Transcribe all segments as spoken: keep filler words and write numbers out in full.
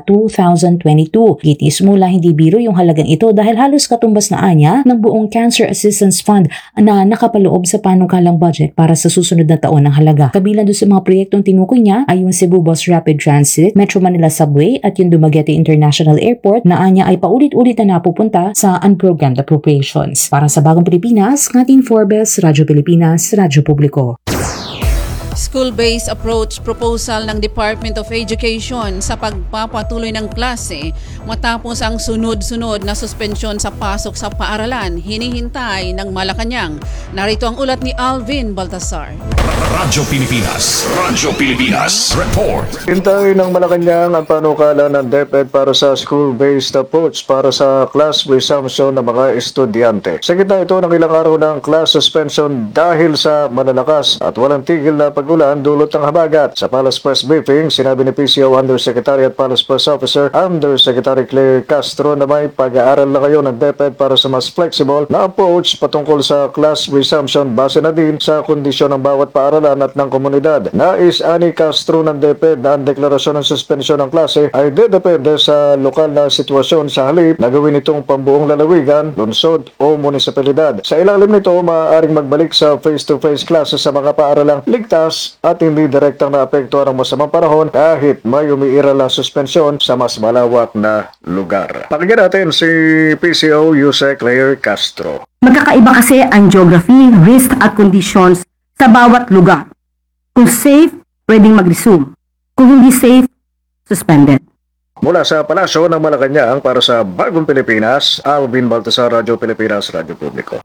two thousand twenty-two. Gitis mula hindi biro yung halagang ito dahil halos katumbas na anya ng buong Cancer Assistance Fund na nakapaloob sa panukalang budget para sa susunod na taon ng halaga. Kabilang doon sa mga proyektong tinukoy niya ay yung Cebu Bus Rapid Transit, Metro Manila Subway at yung Dumaguete International Airport na anya ay paulit-ulit na napupunta sa unprogrammed appropriations. Para sa Bagong Pilipinas, Ngatin Forbes, Radyo Pilipinas, Radyo Publiko. School-based approach proposal ng Department of Education sa pagpapatuloy ng klase matapos ang sunod-sunod na suspensyon sa pasok sa paaralan hinihintay ng Malacanang. Narito ang ulat ni Alvin Baltasar. Radyo Pilipinas, Radyo Pilipinas, report. Hintay ng Malacanang ang panukala ng DepEd para sa school-based approach para sa class resumption ng mga estudyante. Sa gitna ito ng ilang araw ng class suspension dahil sa malalakas at walang tigil na pag-ulan dulot ng habagat. Sa Palace Press Briefing, sinabi ni P C O Undersecretary at Palace Press Officer Undersecretary Claire Castro na may pag-aaral na kayo ng DepEd para sa mas flexible na approach patungkol sa class resumption base na din sa kondisyon ng bawat paaralan at ng komunidad. Nais ani Castro ng DepEd na ang deklarasyon ng suspensyon ng klase ay dedepende sa lokal na sitwasyon sa halip na gawin itong pambuong lalawigan, lungsod o munisipalidad. Sa ilalim nito, maaaring magbalik sa face-to-face classes sa mga paaralang ligtas at hindi direktang naapektuhan ng masamang panahon kahit may umiiral na suspensyon sa mas malawak na lugar. Pakinggan natin si P C O Yusek Claire Castro. Magkakaiba kasi ang geography, risk at conditions sa bawat lugar. Kung safe, pwedeng mag-resume. Kung hindi safe, suspended. Mula sa Palasyo ng Malacanang para sa Bagong Pilipinas, Alvin Baltasar, Radyo Pilipinas, Radyo Publiko.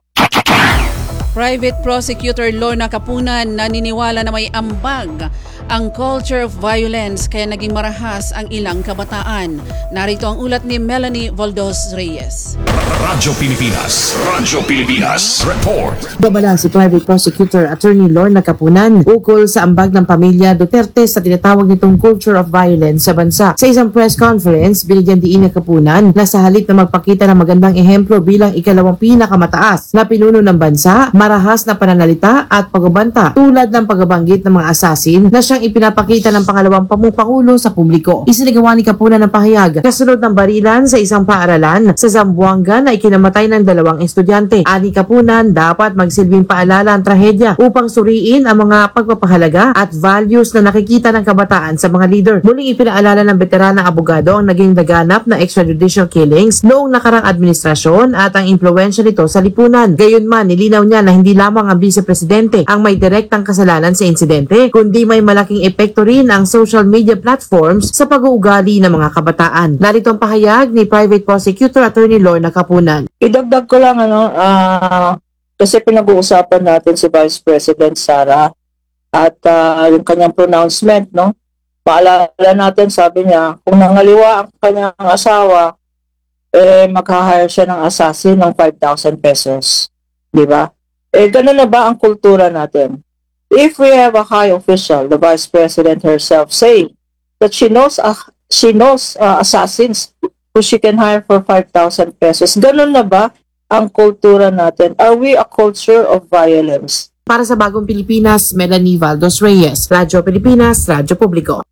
Private Prosecutor Lorna Capunan naniniwala na may ambag ang culture of violence kaya naging marahas ang ilang kabataan. Narito ang ulat ni Melanie Voldos Reyes. Radyo Pilipinas, Radyo Pilipinas, report. Babala si Private Prosecutor Attorney Lorna Capunan ukol sa ambag ng pamilya Duterte sa tinatawag nitong culture of violence sa bansa. Sa isang press conference, binigyan diin ni Capunan na sa halip na magpakita ng magandang ehemplo bilang ikalawang pinakamataas na pinuno ng bansa, marahas na pananalita at pagbabanta tulad ng pagbabanggit ng mga assassin na siyang ipinapakita ng pangalawang pamupangulo sa publiko. Isinagawa ni Capunan ng pahayag kasunod ng barilan sa isang paaralan sa Zamboanga na ikinamatay ng dalawang estudyante. Ani Capunan, dapat magsilbing paalala ang trahedya upang suriin ang mga pagpapahalaga at values na nakikita ng kabataan sa mga leader. Muling ipinaalala ng veteranang abogado ang naging naganap na extrajudicial killings noong nakarang administrasyon at ang impluwensya nito sa lipunan. Gayunman, nilinaw niya na hindi lamang ang vice-presidente ang may direktang kasalanan sa insidente, kundi may malaking epekto rin ang social media platforms sa pag-uugali ng mga kabataan. Narito ang pahayag ni Private Prosecutor Attorney Lorna Capunan. Idagdag ko lang ano, uh, kasi pinag-uusapan natin si Vice President Sara at uh, yung kanyang pronouncement, no? Paalala natin, sabi niya, kung nangaliwa ang kanyang asawa, eh mag-hire siya ng assassin ng five thousand pesos. Di ba? Eh, ganun na ba ang kultura natin? If we have a high official, the Vice President herself, saying that she knows uh, she knows uh, assassins who she can hire for five thousand pesos, ganun na ba ang kultura natin? Are we a culture of violence? Para sa Bagong Pilipinas, Melanie Valdos Reyes, Radyo Pilipinas, Radyo Publiko.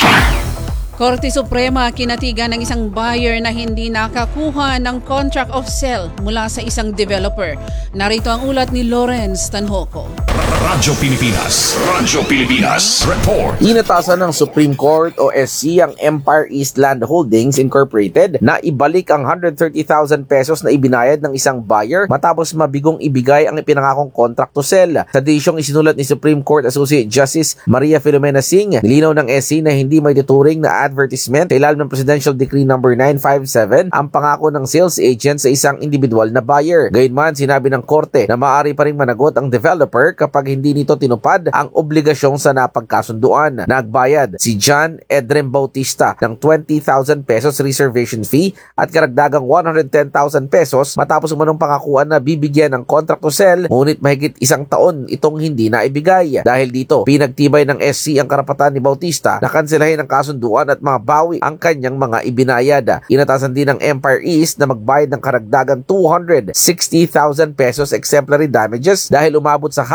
Korte Suprema kinatigan ng isang buyer na hindi nakakuha ng contract of sale mula sa isang developer. Narito ang ulat ni Lawrence Tanhoco. Radyo Pilipinas, Radyo Pilipinas, report. Inatasan ng Supreme Court o S C ang Empire East Land Holdings Incorporated na ibalik ang one hundred thirty thousand pesos na ibinayad ng isang buyer matapos mabigong ibigay ang ipinangakong contract to sell. Sa desisyong isinulat ni Supreme Court Associate Justice Maria Filomena Singh, nilinaw ng S C na hindi may tuturing na advertisement sa ilalim ng Presidential Decree number nine fifty-seven ang pangako ng sales agent sa isang individual na buyer. Gayunman, sinabi ng korte na maaari pa ring managot ang developer kapag hindi nito tinupad ang obligasyong sa napagkasunduan. Nagbayad si John Edrem Bautista ng twenty thousand pesos reservation fee at karagdagang one hundred ten thousand pesos matapos umanong pangakuan na bibigyan ng contract to sell, ngunit mahigit isang taon itong hindi naibigay. Dahil dito, pinagtibay ng S C ang karapatan ni Bautista na kanselahin ang kasunduan at mabawi ang kanyang mga ibinayad. Inatasan din ng Empire East na magbayad ng karagdagang two hundred sixty thousand pesos exemplary damages dahil umabot sa halos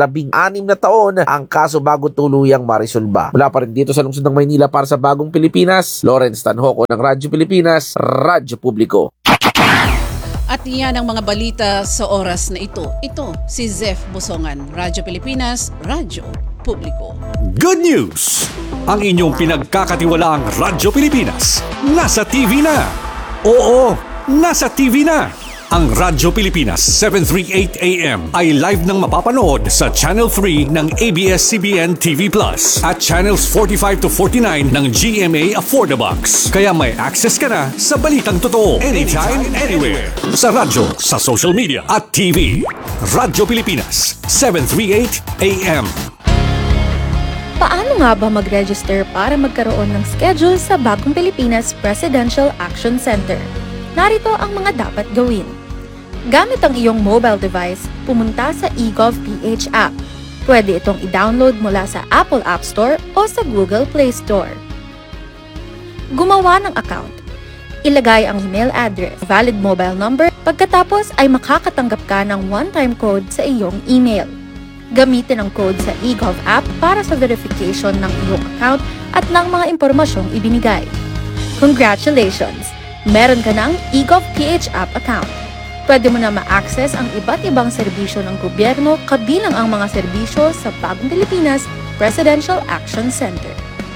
labing anim na taon ang kaso bago tuluyang marisolba. Mula pa rin dito sa lungsod ng Maynila para sa Bagong Pilipinas, Lawrence Tanhoco ng Radyo Pilipinas, Radyo Publiko. At iyan ang mga balita sa oras na ito. Ito si Zef Busongan, Radyo Pilipinas, Radyo Publiko. Good news! Ang inyong pinagkakatiwalaang Radyo Pilipinas nasa T V na. Oo, nasa T V na. Ang Radyo Pilipinas seven thirty-eight A M ay live nang mapapanood sa Channel three ng A B S C B N T V Plus at Channels forty-five to forty-nine ng G M A Affordabox. Kaya may access ka na sa balitang totoo anytime, anywhere. Sa radyo, sa social media at T V. Radyo Pilipinas seven thirty-eight A M. Paano nga ba mag-register para magkaroon ng schedule sa Bagong Pilipinas Presidential Action Center? Narito ang mga dapat gawin. Gamit ang iyong mobile device, pumunta sa eGovPH app. Pwede itong i-download mula sa Apple App Store o sa Google Play Store. Gumawa ng account. Ilagay ang email address, valid mobile number, pagkatapos ay makakatanggap ka ng one-time code sa iyong email. Gamitin ang code sa eGov app para sa verification ng iyong account at ng mga impormasyong ibinigay. Congratulations! Meron ka ng eGovPH app account. Pwede mo na ma-access ang iba't ibang serbisyo ng gobyerno kabilang ang mga serbisyo sa Bagong Pilipinas Presidential Action Center.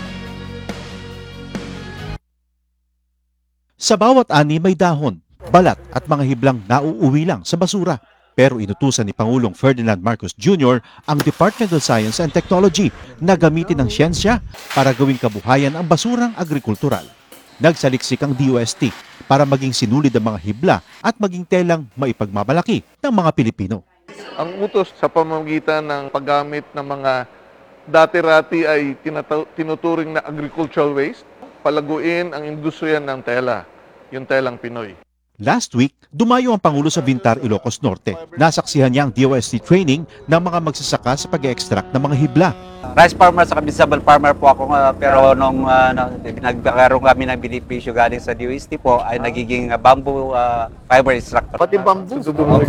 Sa bawat ani may dahon, balat at mga hiblang nauuwi lang sa basura. Pero inutusan ni Pangulong Ferdinand Marcos Junior ang Department of Science and Technology na gamitin ang siyensya para gawing kabuhayan ang basurang agrikultural. Nagsaliksik ang D O S T para maging sinulid ang mga hibla at maging telang maipagmamalaki ng mga Pilipino. Ang utos sa pamamagitan ng paggamit ng mga dati-rati ay tinataw- tinuturing na agricultural waste, palaguin ang industriya ng tela, yung telang Pinoy. Last week, dumayo ang Pangulo sa Vintar, Ilocos Norte. Nasaksihan niya ang D O S T training ng mga magsasaka sa pag-extract ng mga hibla. Rice farmer sa vegetable farmer po ako, uh, pero nung uh, nagkaroon kami ng benepisyo galing sa D O S T po ay nagiging uh, bamboo uh, fiber extractor. Pati bamboo.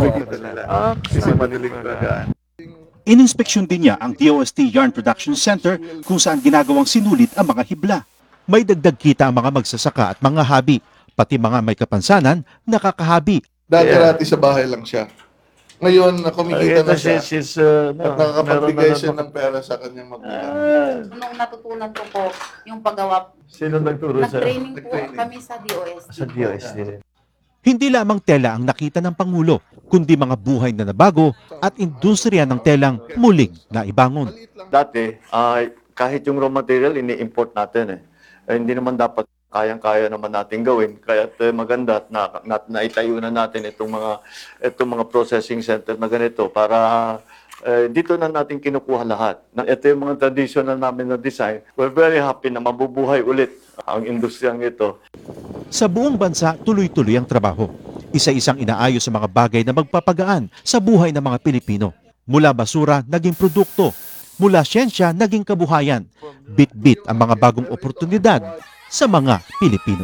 Ah, kasi madilig na. Ininspeksyon din niya ang D O S T Yarn Production Center kung saan ginagawang sinulit ang mga hibla. May dagdag kita ang mga magsasaka at mga habi, pati mga may kapansanan, nakakahabi. Dati-rati sa bahay lang siya. Ngayon, kumikita na siya She's, uh, at nakakapagbigay siya ng pera sa kanyang magulang. Nung natutunan ko po yung paggawa, Sino nagturo sa nag-training po kami sa D O S T. sa D O S T? Hindi lamang tela ang nakita ng Pangulo, kundi mga buhay na nabago at industriya ng telang muling naibangon. Dati, uh, kahit yung raw material, ini-import natin eh. eh hindi naman dapat kayang-kaya naman natin gawin. Kaya uh, maganda at na, na, naitayo na natin itong mga, itong mga processing center na ganito para uh, dito na natin kinukuha lahat. Ito yung mga traditional namin na design. We're very happy na mabubuhay ulit ang industriyang ito. Sa buong bansa, tuloy-tuloy ang trabaho. Isa-isang inaayos sa mga bagay na magpapagaan sa buhay ng mga Pilipino. Mula basura, naging produkto. Mula siyensya, naging kabuhayan. Bit-bit ang mga bagong oportunidad sa mga Pilipino.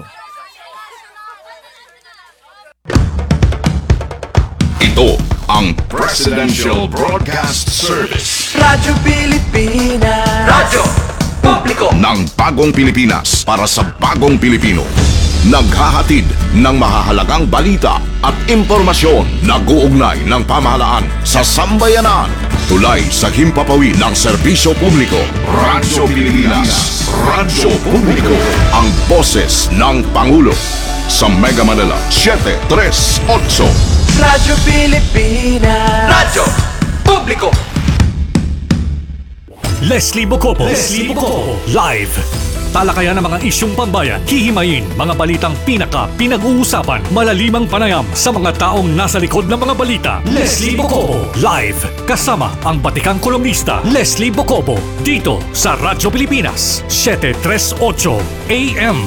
Ito ang Presidential Broadcast Service. Radyo Pilipinas. Radyo Publiko Ng Bagong Pilipinas para sa Bagong Pilipino. Naghahatid ng mahahalagang balita at impormasyon na guugnay ng pamahalaan sa sambayanan. Tulay sa himpapawid ng serbisyo publiko. Radyo Pilipinas. Radyo Publiko. Ang boses ng Pangulo. Sa Mega Manila, seven three eight. Radyo Pilipinas. Radyo Publiko. Leslie Bocopo. Leslie Bocopo. Live. Talakayan ng mga isyong pambayan, hihimayin mga balitang pinaka pinag-uusapan, malalimang panayam sa mga taong nasa likod ng mga balita. Leslie Bocopo. Live. Kasama ang batikang kolumnista Leslie Bocopo. Dito sa Radyo Pilipinas, seven thirty-eight A M.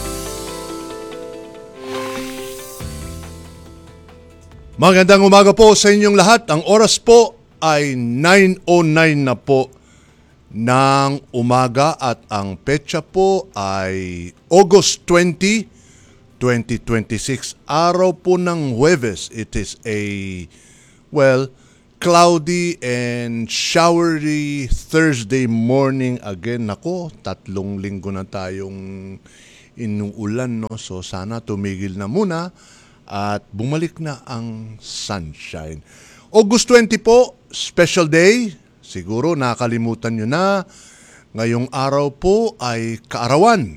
Magandang umaga po sa inyong lahat. Ang oras po ay nine oh nine na po ng umaga at ang petsa po ay August twentieth, twenty twenty-six. Araw po ng Huwebes. It is a, well, cloudy and showery Thursday morning again. Nako, tatlong linggo na tayong inuulan, no? So sana tumigil na muna at bumalik na ang sunshine. August twenty po, special day. Siguro nakalimutan nyo na. Ngayong araw po ay kaarawan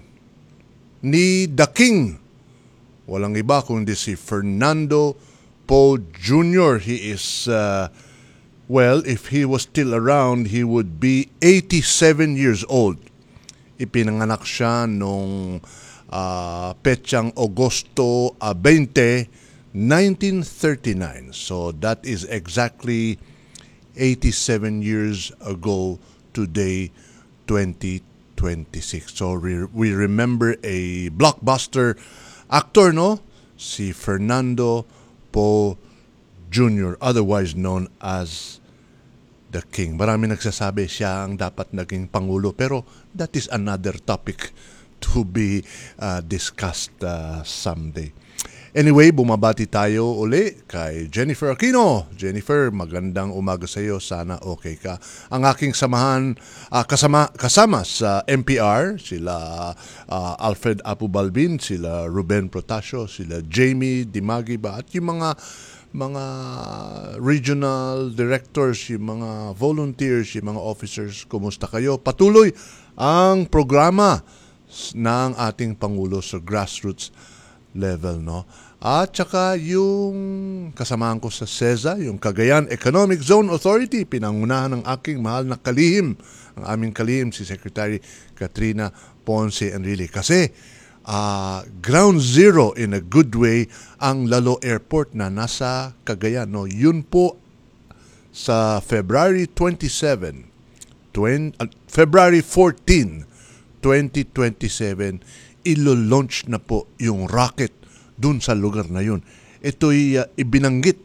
ni The King. Walang iba kundi si Fernando Poe Junior He is... Uh, Well, if he was still around, he would be eighty-seven years old. Ipinanganak siya noong uh, petsang Agosto twenty, nineteen thirty-nine. So that is exactly eighty-seven years ago today, twenty twenty-six. So we, we remember a blockbuster actor, no? Si Fernando Poe Junior, otherwise known as The King. Marami nagsasabi siya ang dapat naging Pangulo, pero that is another topic to be uh, discussed uh, someday. Anyway, bumabati tayo uli kay Jennifer Aquino. Jennifer, magandang umaga sa iyo. Sana okay ka. Ang aking samahan, uh, kasama, kasama sa M P R, sila uh, Alfred Apu Balbin, sila Ruben Protasio, sila Jamie Dimagiba, at yung mga mga regional directors, yung mga volunteers, yung mga officers, kumusta kayo? Patuloy ang programa ng ating Pangulo sa grassroots level, no? At saka yung kasamahan ko sa SEZA, yung Cagayan Economic Zone Authority, pinangunahan ng aking mahal na kalihim, ang aming kalihim, si Secretary Katrina Ponce Enrile. Kasi Uh, ground zero in a good way ang Lalo Airport na nasa Cagayan, no? Yun po sa February twenty-seven, twenty, uh, February fourteen, twenty twenty-seven, ilo-launch na po yung rocket dun sa lugar na yun. Ito'y uh, ibinanggit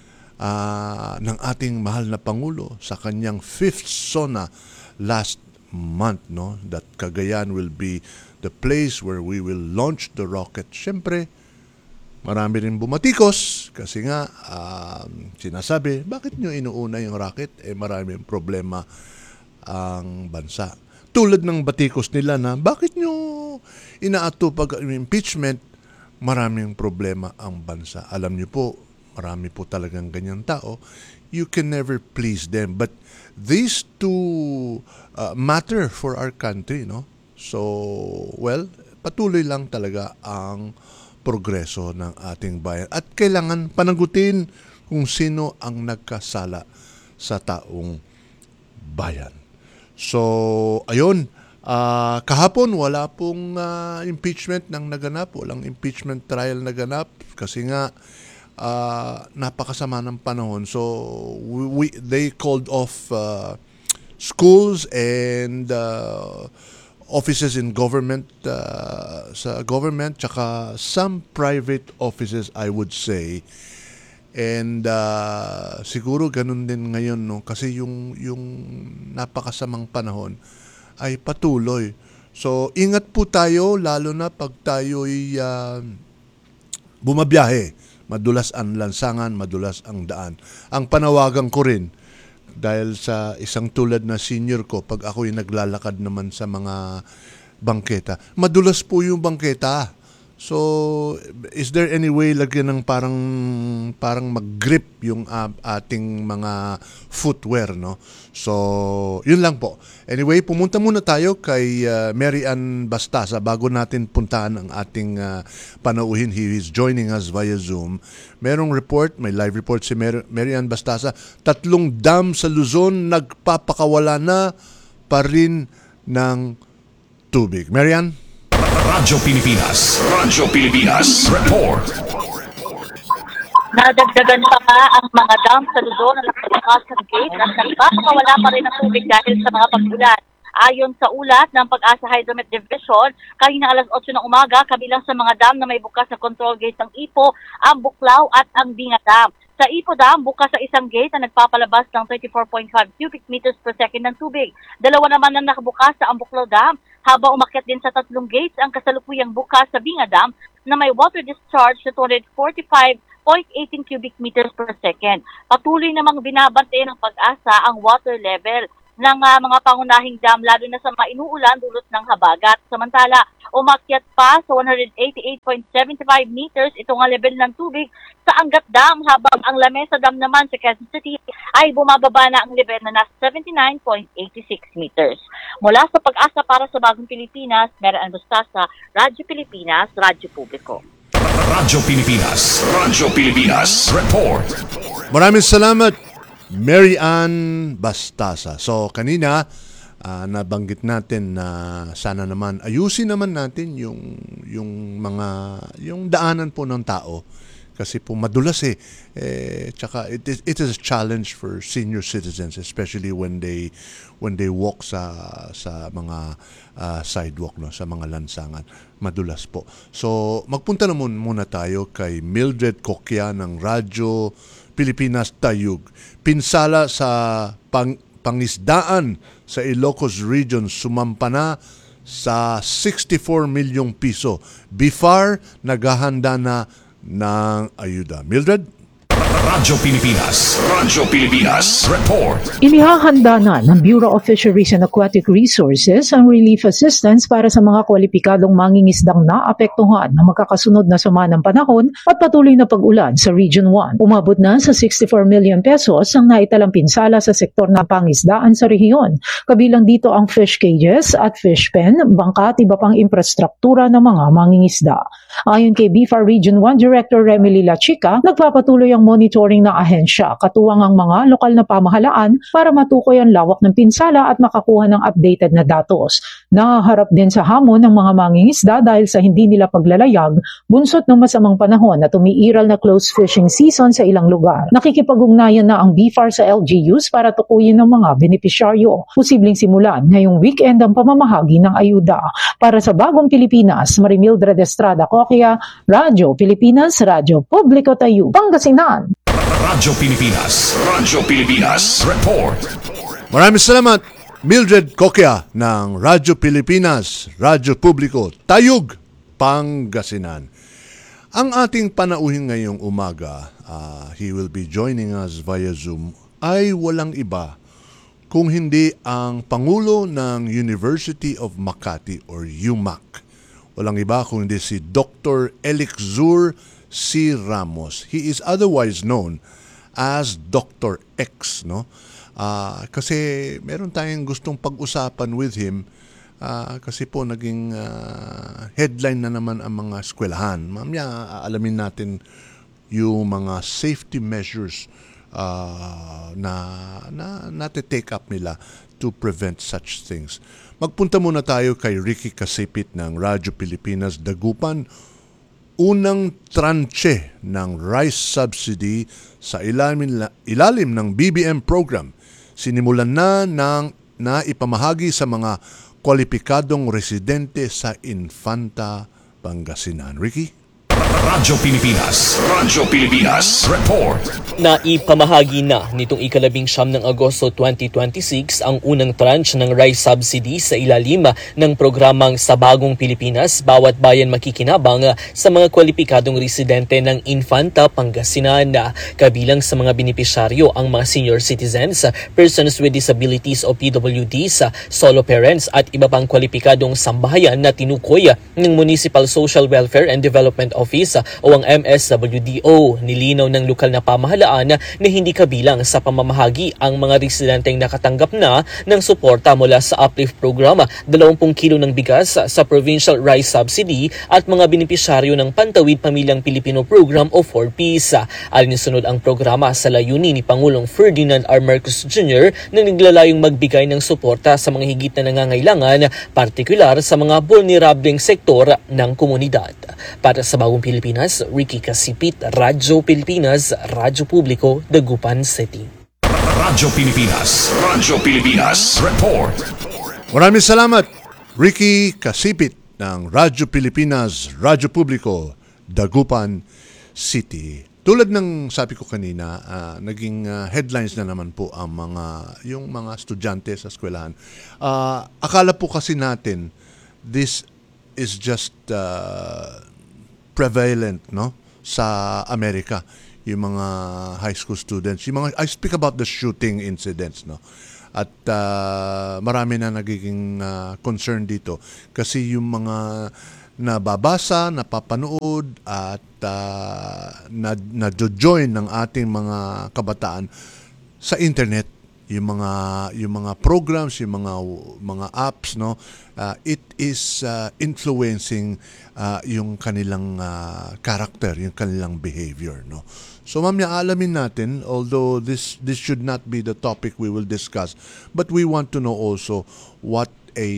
uh, ng ating mahal na Pangulo sa kanyang fifth SONA last month, no? That Cagayan will be the place where we will launch the rocket. Siyempre, marami rin bumatikos kasi nga um, sinasabi, bakit nyo inuuna yung rocket? Eh maraming problema ang bansa. Tulad ng batikos nila na, bakit nyo inaatupag ang impeachment? Maraming problema ang bansa. Alam nyo po, marami po talagang ganyang tao. You can never please them. But these two uh, matter for our country, no? So, well, patuloy lang talaga ang progreso ng ating bayan. At kailangan panagutin kung sino ang nagkasala sa taong bayan. So, ayun, uh, kahapon wala pong uh, impeachment ng naganap. Walang impeachment trial naganap kasi nga uh, napakasama ng panahon. So, we, we, they called off uh, schools and uh, offices in government, uh, sa government, tsaka some private offices, I would say. And uh, siguro ganun din ngayon, no? Kasi yung, yung napakasamang panahon ay patuloy. So, ingat po tayo, lalo na pag tayo'y uh, bumabiyahe. Madulas ang lansangan, madulas ang daan. Ang panawagan ko rin, dahil sa isang tulad na senior ko, pag ako'y naglalakad naman sa mga bangketa, madulas po yung bangketa. So, is there any way lagyan ng parang parang mag-grip yung uh, ating mga footwear, no? So, yun lang po. Anyway, pumunta muna tayo kay uh, Mary Ann Bastasa bago natin puntahan ang ating uh, panauhin. He is joining us via Zoom. Merong report, may live report si Mary, Mary Ann Bastasa. Tatlong dam sa Luzon nagpapakawala na pa rin ng tubig. Mary Ann? Radyo Pilipinas. Radyo Pilipinas. Report. Nadagdagan pa nga ang mga dam sa Luzon na nakabukas ng gate at nagpapakawala pa rin ng tubig dahil sa mga pag-ulan. Ayon sa ulat ng Pag-asa Hydromet Division, kanina alas otso ng umaga, kabilang sa mga dam na may bukas na control gate ng Ipo, ang Buklaw at ang Binga Dam. Sa Ipo Dam, bukas sa isang gate na nagpapalabas ng thirty-four point five cubic meters per second ng tubig. Dalawa naman ang nakabukas sa Ambuklaw Dam, habang umakyat din sa tatlong gates ang kasalukuyang bukas sa Binga Dam na may water discharge na two hundred forty-five point one eight cubic meters per second. Patuloy namang binabantay ng Pag-asa ang water level ng uh, mga pangunahing dam lalo na sa mga inuulan dulot ng habagat. Samantala, umakyat pa sa one hundred eighty-eight point seven five meters itong level ng tubig sa Angat Dam habang ang Lamesa Dam naman sa Quezon City ay bumababa na ang level na nasa seventy-nine point eight six meters. Mula sa Pag-asa para sa Bagong Pilipinas, Mera Anbustasa, Radyo Pilipinas, Radyo Publiko. Radyo Pilipinas, Radyo Pilipinas, report. Maraming salamat, Mary Ann Bastasa. So kanina, uh, nabanggit natin na sana naman ayusin naman natin yung yung mga yung daanan po ng tao kasi po madulas eh. eh tsaka it is, it is a challenge for senior citizens especially when they when they walk sa sa mga uh, sidewalk, no, sa mga lansangan. Madulas po. So magpunta naman muna tayo kay Mildred Coquia ng Radyo Pilipinas Tayug. Pinsala sa pang, pangisdaan sa Ilocos Region sumampa na sa sixty-four milyong piso. B I F A R naghahanda na ng ayuda. Mildred? Radyo Pilipinas, Radyo Pilipinas, report. Inihahanda na ng Bureau of Fisheries and Aquatic Resources ang relief assistance para sa mga kwalipikadong mangingisdang naapektuhan ng magkakasunod na sama ng panahon at patuloy na pag-ulan sa Region one. Umabot na sa sixty-four million pesos ang naitalang pinsala sa sektor ng pangisdaan sa rehiyon. Kabilang dito ang fish cages at fish pen, bangka at iba pang infrastruktura ng mga mangingisda. Ayon kay B I F A R Region one Director Remily Lachica, nagpapatuloy ang monitoring ng ahensya, katuwang ang mga lokal na pamahalaan para matukoy ang lawak ng pinsala at makakuha ng updated na datos. Nahaharap din sa hamon ng mga mangingisda dahil sa hindi nila paglalayag, bunsot ng masamang panahon at umiiral na close fishing season sa ilang lugar. Nakikipag-ugnayan na ang B I F A R sa L G Us para tukuyin ng mga benepisyaryo. Posibleng simulan ngayong weekend ang pamamahagi ng ayuda. Para sa Bagong Pilipinas, Marimildred Estrada Coquia, Radyo Pilipinas, Radyo Publiko Tayo, Pangasinan. Radyo Pilipinas, Radyo Pilipinas, report. Maraming salamat, Mildred Coquia ng Radyo Pilipinas, Radyo Publiko, Tayug, Pangasinan. Ang ating panauhin ngayong umaga, uh, he will be joining us via Zoom, ay walang iba kung hindi ang Pangulo ng University of Makati or U M A C. Walang iba kung hindi si Doctor Elixir C. Ramos. He is otherwise known as Doctor X, no? Uh, kasi meron tayong gustong pag-usapan with him uh, kasi po naging uh, headline na naman ang mga eskwelahan. Mamaya aalamin natin yung mga safety measures uh, na, na nati-take up nila to prevent such things. Magpunta muna tayo kay Ricky Kasipit ng Radyo Pilipinas Dagupan. Unang tranche ng rice subsidy sa ilalim, ilalim ng B B M program. Sinimulan na ng na ipamahagi sa mga kwalipikadong residente sa Infanta, Pangasinan. Ricky? Radyo Pilipinas, Radyo Pilipinas, report. Naipamahagi na nitong ikalabing siyam ng Agosto twenty twenty-six ang unang tranche ng rice subsidy sa ilalim ng programang Sa Bagong Pilipinas, Bawat Bayan Makikinabang sa mga kwalipikadong residente ng Infanta, Pangasinan. Kabilang sa mga benepisyaryo ang mga senior citizens, persons with disabilities o P W Ds, solo parents at iba pang kwalipikadong sambahayan na tinukoy ng Municipal Social Welfare and Development Office o ang M S W D O. Nilinaw ng lokal na pamahalaan na hindi kabilang sa pamamahagi ang mga residenteng nakatanggap na ng suporta mula sa Uplift Program, dalawampu kilo ng bigas sa Provincial Rice Subsidy at mga benepisyaryo ng Pantawid Pamilyang Pilipino Program o four Ps. Alinsunod ang programa sa layunin ni Pangulong Ferdinand R. Marcos Junior na naglalayong magbigay ng suporta sa mga higit na nangangailangan, partikular sa mga vulnerableng sektor ng komunidad. Para sa Bagong Pilipinas, Ricky Kasipit, Radyo Pilipinas, Radyo Publiko, Dagupan City. Radyo Pilipinas, Radyo Pilipinas, report. Maraming salamat, Ricky Kasipit ng Radyo Pilipinas, Radyo Publiko, Dagupan City. Tulad ng sabi ko kanina, uh, naging uh, headlines na naman po ang mga yung mga estudyante sa eskwelahan. Uh, akala po kasi natin this is just uh, prevalent, no, sa Amerika, yung mga high school students. Yung mga, I speak about the shooting incidents, no. At uh, marami na nagiging uh, concern dito kasi yung mga nababasa, napapanood at uh, na-join ng ating mga kabataan sa internet, yung mga yung mga programs, yung mga mga apps, no, uh, it is uh, influencing uh, yung kanilang uh, character, yung kanilang behavior, no. So mamaya alamin natin, although this this should not be the topic we will discuss, but we want to know also what a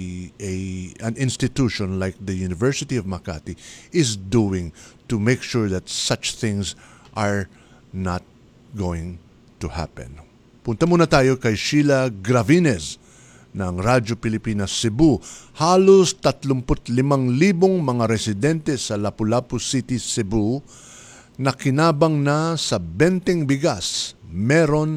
a an institution like the University of Makati is doing to make sure that such things are not going to happen. Punta muna tayo kay Sheila Gravines ng Radyo Pilipinas Cebu. Halos thirty-five thousand mga residente sa Lapu-Lapu City, Cebu na kinabang na sa benteng bigas meron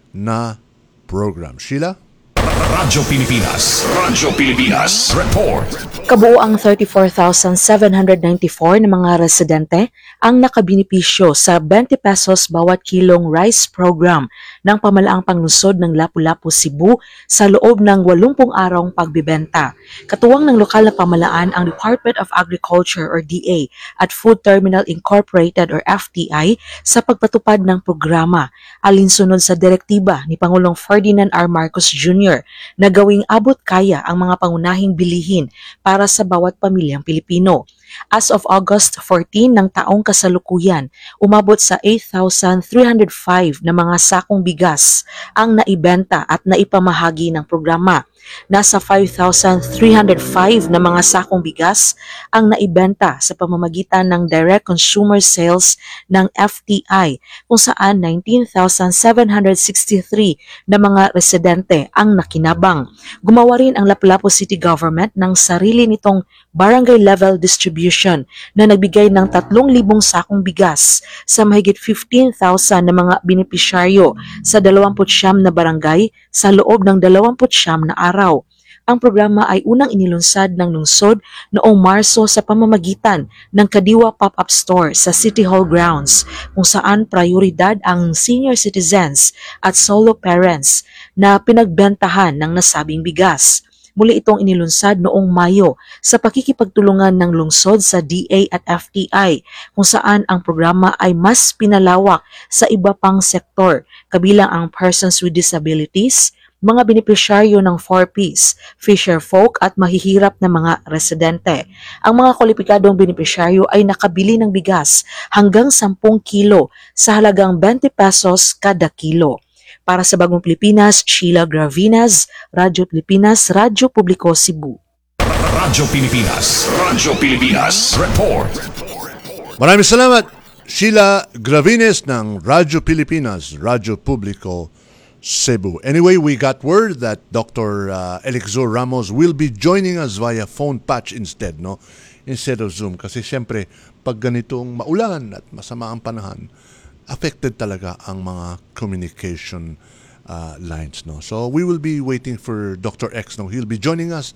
na program. Sheila? Radyo Pilipinas. Radyo Pilipinas. Report. Kabuuang thirty-four thousand seven hundred ninety-four na mga residente ang nakabinipisyo sa twenty pesos bawat kilong rice program ng pamalaang panglungsod ng Lapu-Lapu, Cebu sa loob ng eighty arong pagbibenta. Katuwang ng lokal na pamalaan ang Department of Agriculture or D A at Food Terminal Incorporated or F T I sa pagpatupad ng programa alinsunod sa direktiba ni Pangulong Ferdinand R. Marcos Junior na gawing abot kaya ang mga pangunahing bilihin para sa bawat pamilyang Pilipino. As of August fourteenth ng taong kasalukuyan, umabot sa eight thousand three hundred five na mga sakong bigas ang naibenta at naipamahagi ng programa. Nasa five thousand three hundred five na mga sakong bigas ang naibenta sa pamamagitan ng direct consumer sales ng F T I, kung saan nineteen thousand seven hundred sixty-three na mga residente ang nakinabang. Gumawa rin ang Lapu-Lapu City Government ng sarili nitong barangay level distribution na nagbigay ng tatlong libong sakong bigas sa mahigit fifteen thousand na mga benepisyaryo sa dalawampu't siyam na barangay sa loob ng dalawampu't siyam na araw. Ang programa ay unang inilunsad ng lungsod noong Marso sa pamamagitan ng Kadiwa Pop-Up Store sa City Hall grounds, kung saan prioridad ang senior citizens at solo parents na pinagbentahan ng nasabing bigas. Muli itong inilunsad noong Mayo sa pakikipagtulungan ng lungsod sa D A at F T I, kung saan ang programa ay mas pinalawak sa iba pang sektor, kabilang ang persons with disabilities, mga benepisyaryo ng four Ps, fisher folk at mahihirap na mga residente. Ang mga kwalipikadong benepisyaryo ay nakabili ng bigas hanggang ten kilo sa halagang twenty pesos kada kilo. Para sa Bagong Pilipinas, Sheila Gravines, Radyo Pilipinas, Radyo Publiko, Cebu. Radyo Pilipinas. Radyo Pilipinas. Report. Maraming salamat, Sheila Gravines ng Radyo Pilipinas, Radyo Publiko, Cebu. Anyway, we got word that Doctor Uh, Elixir Ramos will be joining us via phone patch instead, no? Instead of Zoom. Kasi siyempre, pag ganitong maulan at masama ang panahon, affected talaga ang mga communication uh, lines, no? So we will be waiting for Doctor X, no? He'll be joining us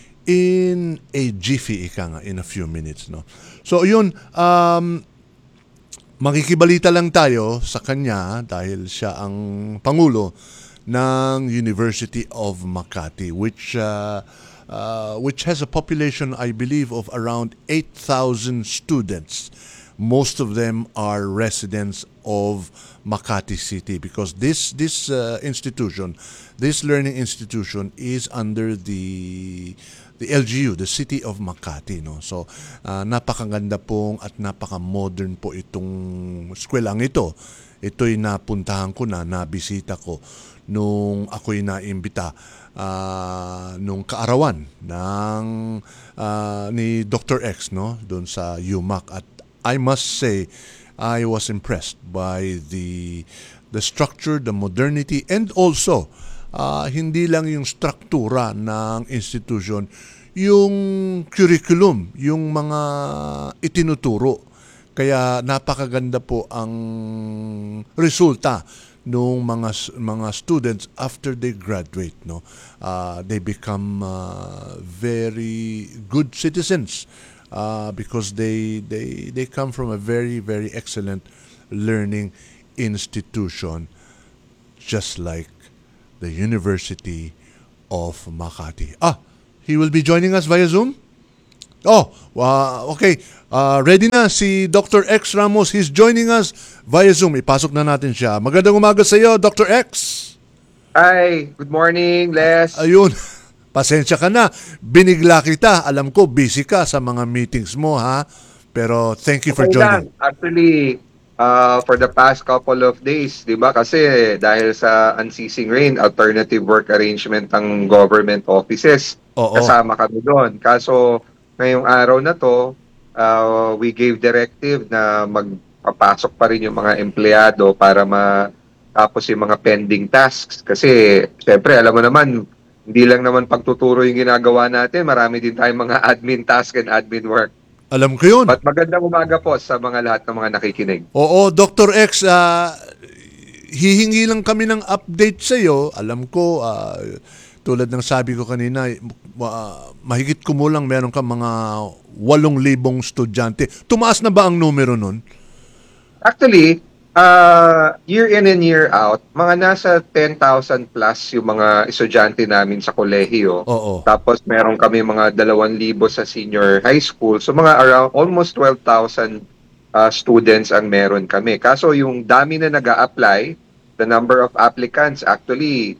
in a jiffy, ika nga, in a few minutes, no? So yun, um, makikibalita lang tayo sa kanya dahil siya ang Pangulo ng University of Makati, which uh, uh, which has a population, I believe, of around eight thousand students. Most of them are residents of Makati City because this this uh, institution, this learning institution is under the the L G U, the City of Makati, no. So uh, napakaganda pong at napaka-modern po itong eskwelaang ito. Ito'y napuntahan ko na, nabisita ko nung ako'y naimbita uh, nung kaarawan ng uh, ni Doctor X, no, doon sa U M A C. At I must say, I was impressed by the the structure, the modernity, and also uh, hindi lang yung struktura ng institution, yung curriculum, yung mga itinuturo. Kaya napakaganda po ang resulta nung mga mga students after they graduate, no. Uh, they become uh, very good citizens uh, because they they they come from a very very excellent learning institution, just like the University of Makati. Ah, he will be joining us via Zoom? Oh, uh, okay. Uh, ready na si Doctor X Ramos. He's joining us via Zoom. Ipasok na natin siya. Magandang umaga sa iyo, Doctor X. Hi, good morning, Les. Ayun. Pasensya ka na. Binigla kita. Alam ko, busy ka sa mga meetings mo, ha? Pero thank you for Okay joining. lang. Actually, uh, for the past couple of days, di ba? Kasi dahil sa unceasing rain, alternative work arrangement ng government offices. Oo. Kasama kami doon. Kaso, ngayong araw na to, uh, we gave directive na magpapasok pa rin yung mga empleyado para matapos yung mga pending tasks. Kasi, syempre, alam mo naman, hindi lang naman pagtuturo yung ginagawa natin, marami din tayong mga admin task and admin work. Alam ko yun. But magandang umaga po sa mga lahat ng mga nakikinig. Oo, Doctor X, uh, hihingi lang kami ng update sa iyo. Alam ko, uh, tulad ng sabi ko kanina, uh, mahigit kumulang meron ka mga walong libong estudyante. Tumaas na ba ang numero nun? Actually, uh, year in and year out, mga nasa ten thousand plus yung mga estudyante namin sa kolehiyo. Oo. Tapos meron kami mga dalawang libo sa senior high school. So mga around almost twelve thousand uh, students ang meron kami. Kaso yung dami na nag-a-apply, the number of applicants actually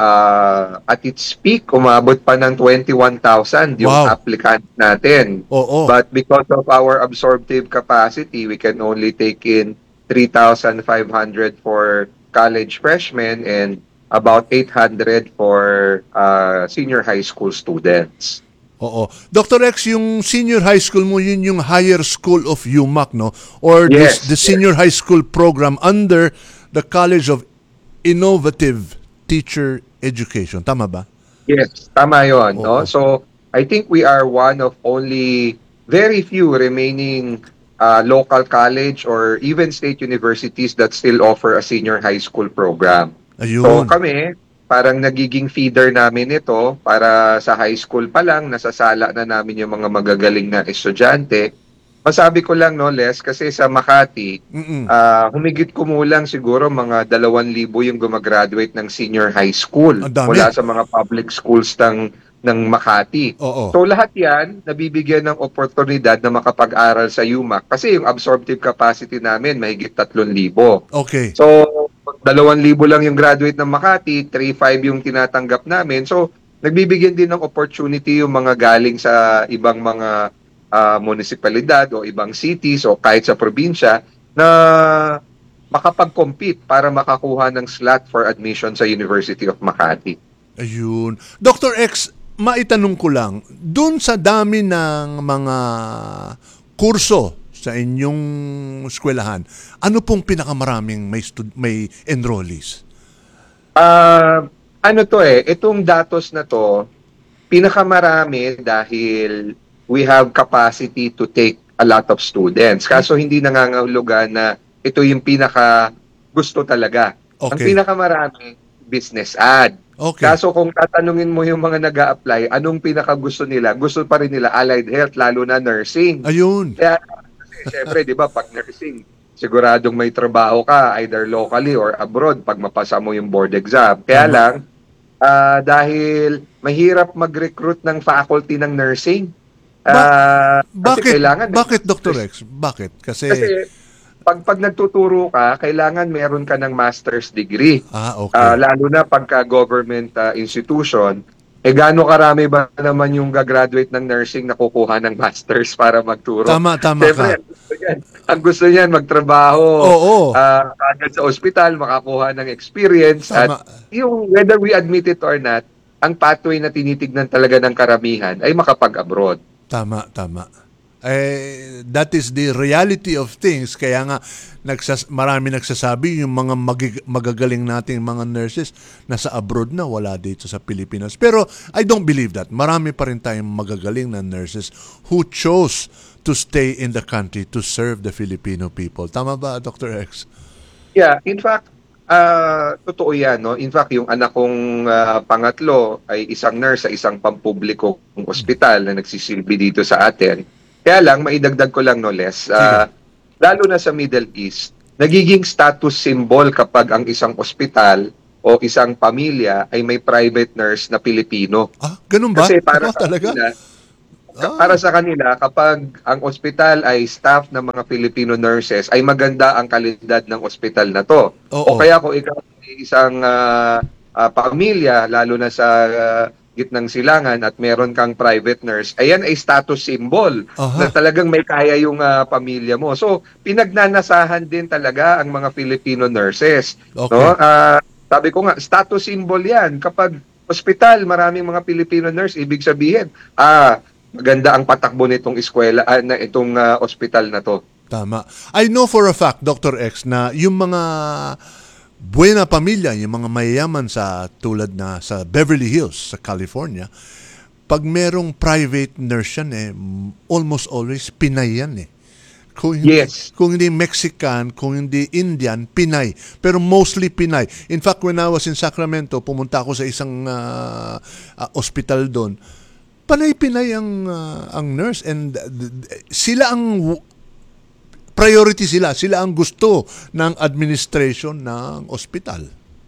uh, at its peak, umabot pa ng twenty-one thousand yung Wow. applicant natin. Oo. But because of our absorptive capacity, we can only take in three thousand five hundred for college freshmen and about eight hundred for uh, senior high school students. Oo. Doctor X, yung senior high school mo, yun yung higher school of U M A C, no? Or Yes, this, the senior high school program under the College of Innovative Teacher Education. Tama ba? Yes, tama yun. No? So, I think we are one of only very few remaining uh, local college or even state universities that still offer a senior high school program. Ayun. So kami, parang nagiging feeder namin ito para sa high school pa lang, nasasala na namin yung mga magagaling na estudyante. Masabi ko lang, no, Les, kasi sa Makati, Mm-mm. ah, humigit kumulang siguro mga dalawang libo yung gumagraduate ng senior high school Ang dami. mula sa mga public schools ng, ng Makati. Oo. So lahat yan, nabibigyan ng oportunidad na makapag-aral sa U M A C kasi yung absorptive capacity namin mahigit tatlong libo. Okay. So, dalawang libo lang yung graduate ng Makati, three five yung tinatanggap namin. So, nagbibigyan din ng opportunity yung mga galing sa ibang mga uh, munisipalidad o ibang cities o kahit sa probinsya na makapag-compete para makakuha ng slot for admission sa University of Makati. Ayun. Doctor X, maitanong ko lang, dun sa dami ng mga kurso sa inyong eskwelahan, ano pong pinakamaraming may, stud- may enrollees? Ah, ano to eh, itong datos na to, pinakamarami dahil we have capacity to take a lot of students. Kaso hindi nangangahulugan na ito yung pinaka gusto talaga. Ang Okay. pinakamarami, business ad. Okay. Kaso kung tatanungin mo yung mga nag-a-apply, anong pinaka gusto nila? Gusto pa rin nila allied health, lalo na nursing. Ayun. Kaya, kasi syempre, di ba, pag nursing, siguradong may trabaho ka, either locally or abroad, pag mapasa mo yung board exam. Kaya Tama. lang, ah, dahil mahirap mag-recruit ng faculty ng nursing. Ah, kasi Bakit? kailangan, Bakit, Doctor X? Bakit? Kasi, kasi pag, pag nagtuturo ka, kailangan meron ka ng master's degree. ah, okay. Ah, lalo na pagka government ah, institution, eh gaano karami ba naman yung gagraduate ng nursing na kukuha ng masters para magturo? Tama, tama Siyempre, ka. ang gusto niyan, ang gusto niyan magtrabaho. Oo. ah, agad sa ospital, makakuha ng experience. Tama. At yung whether we admit it or not, ang pathway na tinitignan talaga ng karamihan ay makapag-abroad. Tama, tama. Eh, that is the reality of things. Kaya nga, nagsas marami nagsasabi yung mga magig- magagaling nating mga nurses nasa abroad na, wala dito sa Pilipinas. Pero I don't believe that. Marami pa rin tayong magagaling na nurses who chose to stay in the country to serve the Filipino people. Tama ba, Doctor X? Yeah, in fact, ah totoo yan. No? In fact, yung anak kong ah, pangatlo ay isang nurse sa isang pampublikong ospital na nagsisilbi dito sa atin. Kaya lang, maidagdag ko lang no less, uh, lalo na sa Middle East, nagiging status symbol kapag ang isang ospital o isang pamilya ay may private nurse na Pilipino. Ah, ganun ba? Kasi para Ah, sa talaga? kanila, para sa kanila, kapag ang ospital ay staff ng mga Filipino nurses, ay maganda ang kalidad ng ospital na to. Oo. O kaya kung ikaw ay isang ah, ah, pamilya, lalo na sa ah, gitnang silangan at meron kang private nurse, ayan ay status symbol Aha. na talagang may kaya yung ah, pamilya mo. So, pinagnanasahan din talaga ang mga Filipino nurses. Okay. No? Ah, sabi ko nga, status symbol yan. Kapag ospital, maraming mga Filipino nurse, ibig sabihin, ah, maganda ang patakbo nitong eskwela, ah, na itong ah, ospital na to. Tama. I know for a fact, Doctor X, na yung mga buena pamilya, yung mga mayayaman sa tulad na sa Beverly Hills, sa California, pag merong private nurse yan, eh, almost always Pinay yan eh. Kung hindi, Yes. kung hindi Mexican, kung hindi Indian, Pinay. Pero mostly Pinay. In fact, when I was in Sacramento, pumunta ako sa isang uh, uh, hospital doon. Panay-Pinay ang, uh, ang nurse and uh, sila ang w- priority sila. Sila ang gusto ng administration ng ospital.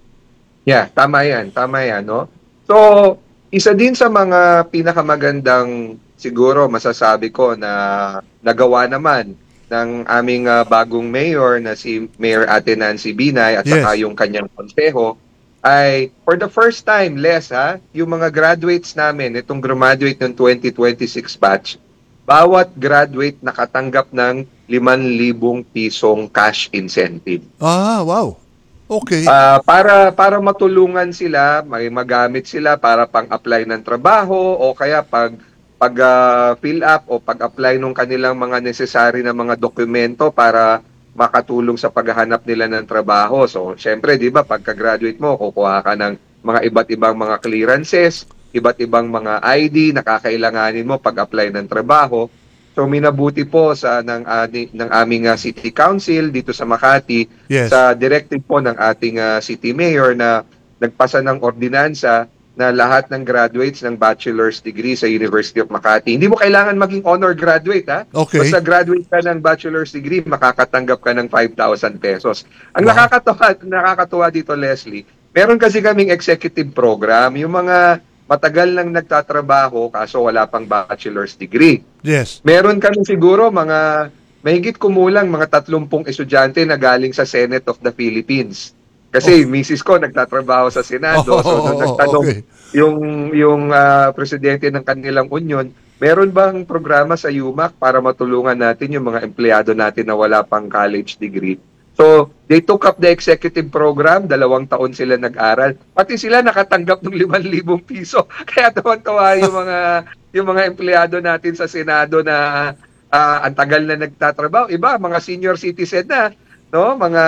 Yeah, tama yan. Tama yan, no? So, isa din sa mga pinakamagandang siguro masasabi ko na nagawa naman ng aming ah, bagong mayor na si Mayor Ate Nancy Binay at Yes. saka yung kanyang konseho ay for the first time, Les, ha, yung mga graduates namin, itong graduate ng twenty twenty-six batch, bawat graduate nakatanggap ng limang libong pisong cash incentive. Ah, wow. Okay. Ah, para para matulungan sila, may magamit sila para pang-apply ng trabaho o kaya pag pag ah, fill up o pag-apply ng kanilang mga necessary na mga dokumento para makatulong sa paghahanap nila ng trabaho. So, syempre, 'di ba, pagka-graduate mo, kukuha ka ng mga iba't ibang mga clearances, iba't ibang mga I D na kakailanganin mo pag-apply ng trabaho. So minabuti po sa ng ani- ng aming ah, City Council dito sa Makati Yes. sa directive po ng ating ah, City Mayor na nagpasa ng ordinansa na lahat ng graduates ng bachelor's degree sa University of Makati. Hindi mo kailangan maging honor graduate, ha? Okay. Basta graduate ka ng bachelor's degree, makakatanggap ka ng five thousand pesos. Ang Wow. nakakatuwa, nakakatuwa dito, Leslie, meron kasi kaming executive program, yung mga matagal nang nagtatrabaho kaso wala pang bachelor's degree. Yes. Meron kami siguro mga mahigit kumulang mga tatlumpung estudyante na galing sa Senate of the Philippines. Kasi misis ko nagtatrabaho sa Senado, so nung Oh, nagtanong okay. yung yung ah, presidente ng kanilang union, meron bang programa sa U M A C para matulungan natin yung mga empleyado natin na wala pang college degree? So, they took up the executive program, dalawang taon sila nag-aral. Pati sila nakatanggap ng limang libong piso. Kaya tuwan-tuwa yung mga yung mga empleyado natin sa Senado na ah, ang tagal na nagtatrabaho. Iba, mga senior citizen na, no? Mga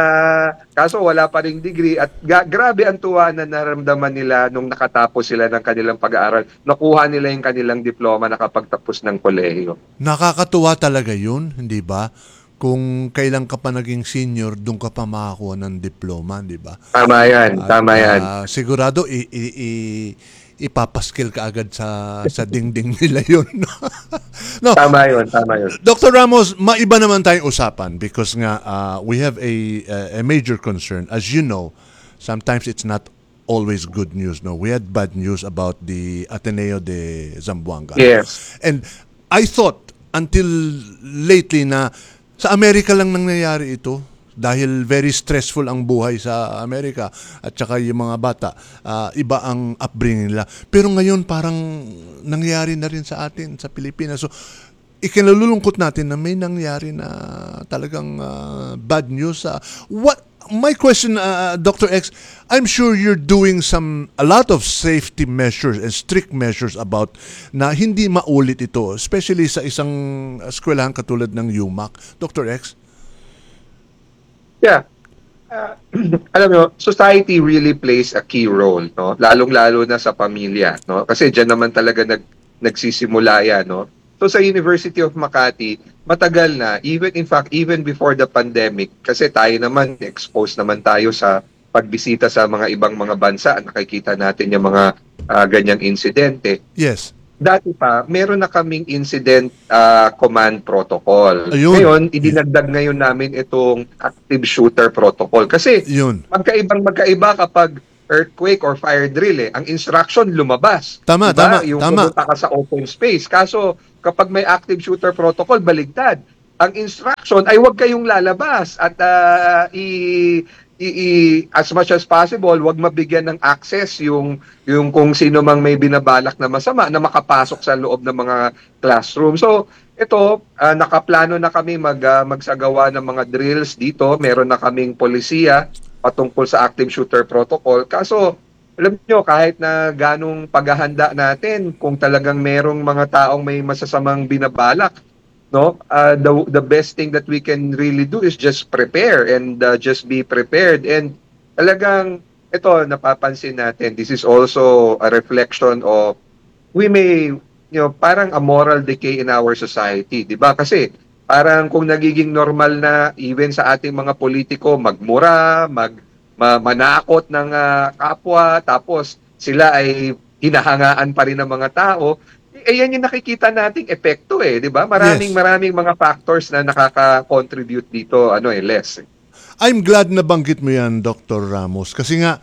kaso wala pa ring degree at ga- grabe ang tuwa na naramdaman nila nung nakatapos sila ng kanilang pag-aaral. Nakuha nila yung kanilang diploma nakapagtapos ng kolehiyo. Nakakatuwa talaga yun, hindi ba? Kung kailan ka pa naging senior, doon ka pa makakuha ng diploma, di ba? Tama yan, At, tama yan. ah, sigurado, i- i- i- ipapaskill ka agad sa sa dingding nila yun. no, Tama yun, tama yun. Doctor Ramos, maiba naman tayong usapan because nga uh, we have a a major concern. As you know, sometimes it's not always good news. No, we had bad news about the Ateneo de Zamboanga. Yes. And I thought until lately na sa Amerika lang nangyayari ito dahil very stressful ang buhay sa Amerika at saka yung mga bata, ah, iba ang upbringing nila. Pero ngayon parang nangyari na rin sa atin, sa Pilipinas. So, ikinalulungkot natin na may nangyari na talagang ah, bad news. Ah, what my question, uh, Doctor X, I'm sure you're doing some a lot of safety measures and strict measures about na hindi maulit ito, especially sa isang eskwelahan katulad ng U M A C. Doctor X? Yeah. Uh, alam mo, society really plays a key role, no? Lalong-lalo na sa pamilya, no? Kasi diyan naman talaga nag nagsisimula yan, no? So sa University of Makati, matagal na, even in fact, even before the pandemic, kasi tayo naman, exposed naman tayo sa pagbisita sa mga ibang mga bansa, nakikita natin yung mga uh, ganyang insidente. Yes. dati pa, meron na kaming incident ah, command protocol. Ayun. Ngayon, idinagdag ngayon namin itong active shooter protocol. Kasi Yun. magkaibang magkaiba kapag earthquake or fire drill eh. Ang instruction lumabas. Tama, Diba? tama, Yung tama. pumunta ka sa open space. Kaso kapag may active shooter protocol, baligtad. Ang instruction ay huwag kayong lalabas at ah, i, i, i- as much as possible, huwag mabigyan ng access yung yung kung sino mang may binabalak na masama na makapasok sa loob ng mga classroom. So, ito, ah, nakaplano na kami mag, ah, magsagawa ng mga drills dito. Meron na kaming polisiya patungkol sa active shooter protocol. Kaso, alam nyo, kahit na ganong paghahanda natin, kung talagang merong mga taong may masasamang binabalak, no, uh, the, the best thing that we can really do is just prepare and uh, just be prepared. And talagang, ito, napapansin natin, this is also a reflection of, we may, you know, parang a moral decay in our society, di ba? Kasi, parang kung nagiging normal na even sa ating mga politiko magmura, mag ma- manakot ng ah, kapwa, tapos sila ay hinahangaan pa rin ng mga tao, eh yan yung nakikita nating epekto eh, di ba? Maraming Yes. maraming mga factors na nakaka-contribute dito, ano eh, less. Eh. I'm glad na banggit mo yan, Doctor Ramos. Kasi nga,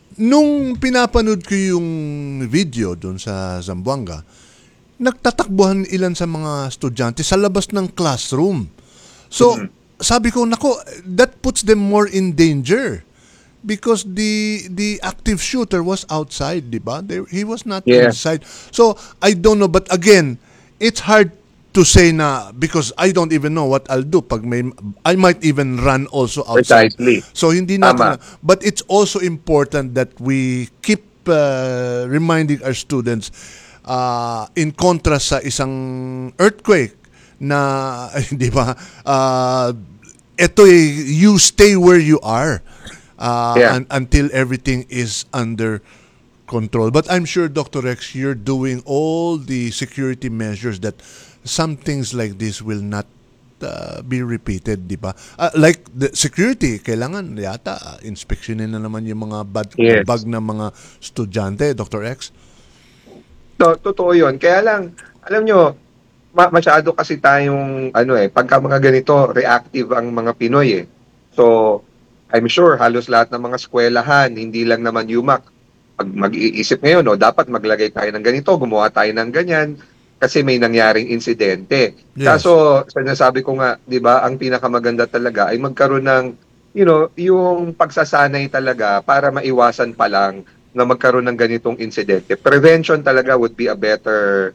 nung pinapanood ko yung video doon sa Zamboanga, nagtatakbuhan ilan sa mga estudyante sa labas ng classroom. So, sabi ko, nako, that puts them more in danger. Because the the active shooter was outside, di ba? There, he was not Yeah. inside. So, I don't know. But again, it's hard to say na because I don't even know what I'll do. Pag may, I might even run also outside. Precisely. So, hindi natin. Tama. But it's also important that we keep uh, reminding our students uh, in contrast sa isang earthquake na, di ba, uh, ito eh, you stay where you are. Uh, Yeah. un- until everything is under control. But I'm sure, Doctor Rex, you're doing all the security measures that some things like this will not uh, be repeated, di ba? Uh, like the security, kailangan yata uh, inspeksyonin na naman yung mga bad, Yes. bag ng mga estudyante, Doctor X. So, totoo yun. Kaya lang, alam nyo, ma- masyado kasi tayong, ano eh, pagka mga ganito, reactive ang mga Pinoy eh. So, I'm sure halos lahat ng mga eskwelahan, hindi lang naman yumak, pag mag-iisip ngayon, no, dapat maglagay tayo ng ganito, gumawa tayo ng ganyan, kasi may nangyaring insidente. Yes. Kaso, sinasabi ko nga, di ba, ang pinakamaganda talaga ay magkaroon ng, you know, yung pagsasanay talaga para maiwasan pa lang na magkaroon ng ganitong insidente. Prevention talaga would be a better,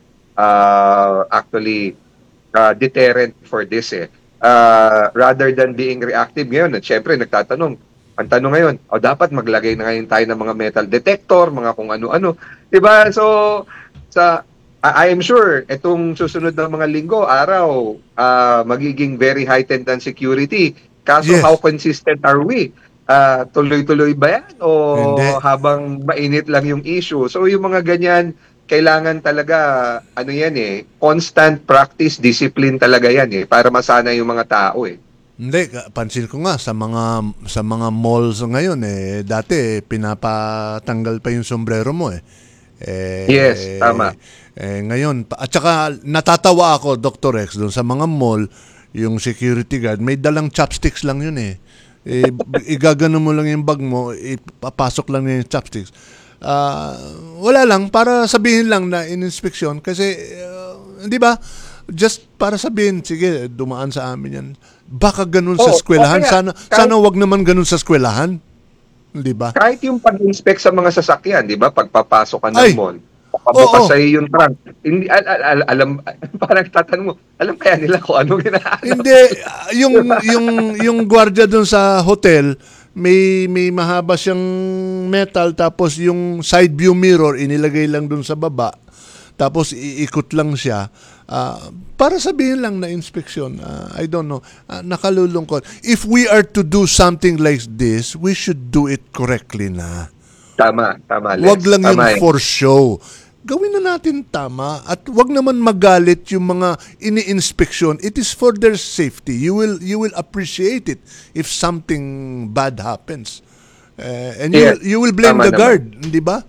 uh, actually, uh, deterrent for this eh. Uh, rather than being reactive ngayon, at syempre nagtatanong, ang tanong ngayon, o dapat maglagay na ngayon tayo ng mga metal detector, mga kung ano-ano. Diba? So, sa, I am sure, itong susunod na mga linggo, araw, uh, magiging very heightened ang security. Kaso, Yes. how consistent are we? Uh, tuloy-tuloy ba yan? O Hindi. habang mainit lang yung issue? So, yung mga ganyan, kailangan talaga, ano yan eh, constant practice, discipline talaga yan eh, para masana yung mga tao eh. Hindi, ka- pansin ko nga sa mga sa mga malls ngayon eh dati eh, pinapatanggal pa yung sombrero mo eh. Eh, Yes, tama. Eh, ngayon, pa- at saka natatawa ako, Doctor Rex, doon sa mga mall, yung security guard, may dalang chopsticks lang yun eh. Eh, igagano mo lang yung bag mo, ipapasok lang niya yung chopsticks. Ah, wala lang, para sabihin lang na in-inspection kasi, uh, di ba, just para sabihin, sige, dumaan sa amin yan. Baka ganun sa Oo, eskwelahan. okay, Sana, kahit- sana wag naman ganun sa eskwelahan. Di ba? Kahit yung pag-inspect sa mga sasakyan, di ba, pagpapasok ka ng Ay! mall, papabukas Oo. sa'yo yung trunk. Hindi, al- al- al- alam, parang tatanong mo, alam kaya nila kung ano ginagawa? Hindi, ah, yung, yung, yung gwardiya dun sa hotel, may may mahaba siyang metal tapos yung side view mirror inilagay lang dun sa baba tapos iikot lang siya ah, para sabihin lang na inspeksyon. Ah, I don't know, Ah, nakalulungkot. If we are to do something like this, we should do it correctly na. Tama, tama. Les. Wag lang yun Tama eh. for show. Gawin na natin tama at wag naman magalit yung mga ini-inspeksyon. It is for their safety. You will you will appreciate it if something bad happens. Eh, and you Yes, will, you will blame tama the naman. guard, di ba?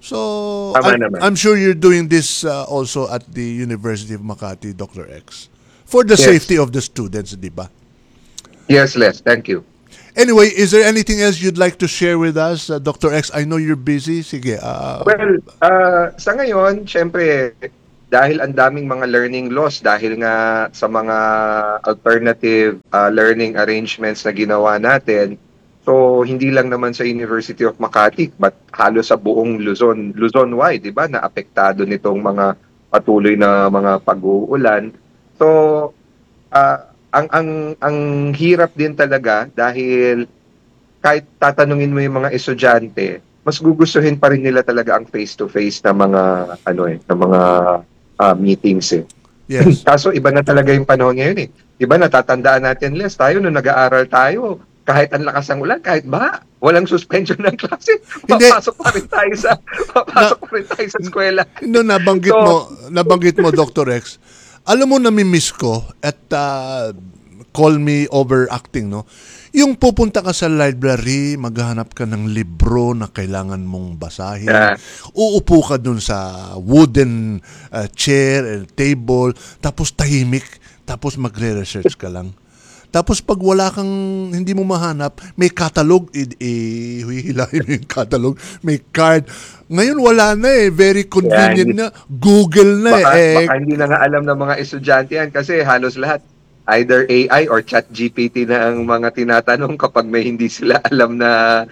So, Tama I'm, naman. I'm sure you're doing this uh, also at the University of Makati, Doctor X. For the Yes. safety of the students, di ba? Yes, Les. Thank you. Anyway, is there anything else you'd like to share with us, uh, Doctor X? I know you're busy. Sige. Uh, Well, uh, sa ngayon, syempre, dahil ang daming mga learning loss, dahil nga sa mga alternative uh, learning arrangements na ginawa natin, so hindi lang naman sa University of Makati, but halos sa buong Luzon, Luzon-wide, di ba, na apektado nitong mga patuloy na mga pag-uulan. So, uh, ang ang ang hirap din talaga dahil kahit tatanungin mo yung mga estudyante, mas gugustuhin pa rin nila talaga ang face-to-face na mga ano eh, na mga uh, meetings eh. Yes. Kaso iba na talaga yung panahon ngayon eh. Iba natatandaan natin, Les, tayo nung nag-aaral tayo, kahit ang lakas ng ulan, kahit ba, walang suspension ng klase. Papasok pa rin tayo sa papasok pa rin tayo sa eskwela. No, nabanggit So, mo, nabanggit mo, Doctor X. Alam mo, nami-miss ko at uh, call me overacting, no? Yung pupunta ka sa library, maghahanap ka ng libro na kailangan mong basahin. Yeah. Uupo ka dun sa wooden uh, chair and table, tapos tahimik, tapos magre-research ka lang. Tapos pag wala kang, hindi mo mahanap, may catalog, i-hihilahin mo yung catalog, may card. Ngayon wala na eh, very convenient Yeah, na. Google na baka, eh. baka hindi na nga alam ng mga estudyante yan kasi halos lahat either A I or Chat G P T na ang mga tinatanong kapag may hindi sila alam na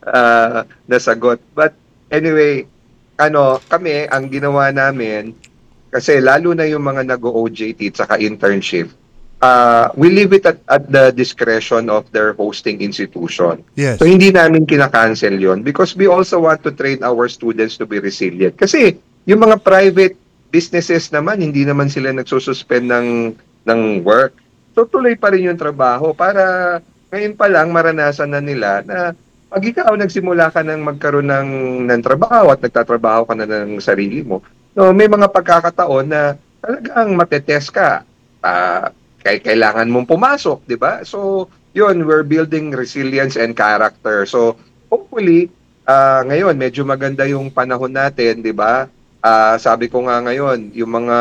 uh, na sagot. But anyway, ano, kami ang ginawa namin kasi lalo na yung mga nag-O J T at saka internship, uh, we leave it at, at the discretion of their hosting institution. Yes. So hindi namin kinakancel yon because we also want to train our students to be resilient. Kasi yung mga private businesses naman, hindi naman sila nagsususpend ng ng work. So tuloy pa rin yung trabaho para ngayon pa lang maranasan na nila na pag ikaw nagsimula ka ng magkaroon ng, ng trabaho at nagtatrabaho ka na ng sarili mo, so may mga pagkakataon na talagang matetest ka. Uh, kay kailangan mong pumasok, di ba? So, yun, we're building resilience and character. So, hopefully, uh, ngayon, medyo maganda yung panahon natin, di ba? Uh, sabi ko nga ngayon, yung mga,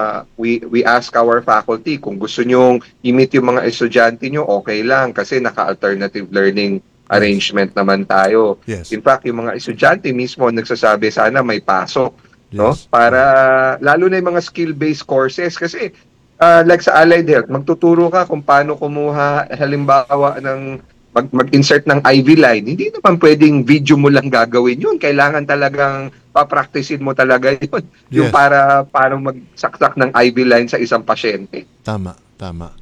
we, we ask our faculty, kung gusto nyong i-meet yung mga estudyante nyo, okay lang, kasi naka-alternative learning arrangement naman tayo. Yes. In fact, yung mga estudyante mismo nagsasabi, sana may pasok, no? Yes. Para, lalo na yung mga skill-based courses, kasi Uh, like sa Allied Health, magtuturo ka kung paano kumuha halimbawa ng mag, mag-insert ng I V line. Hindi naman pwedeng video mo lang gagawin yun. Kailangan talagang papracticein mo talaga yun. Yung Yes. para paano magsaksak ng I V line sa isang pasyente. Tama, tama.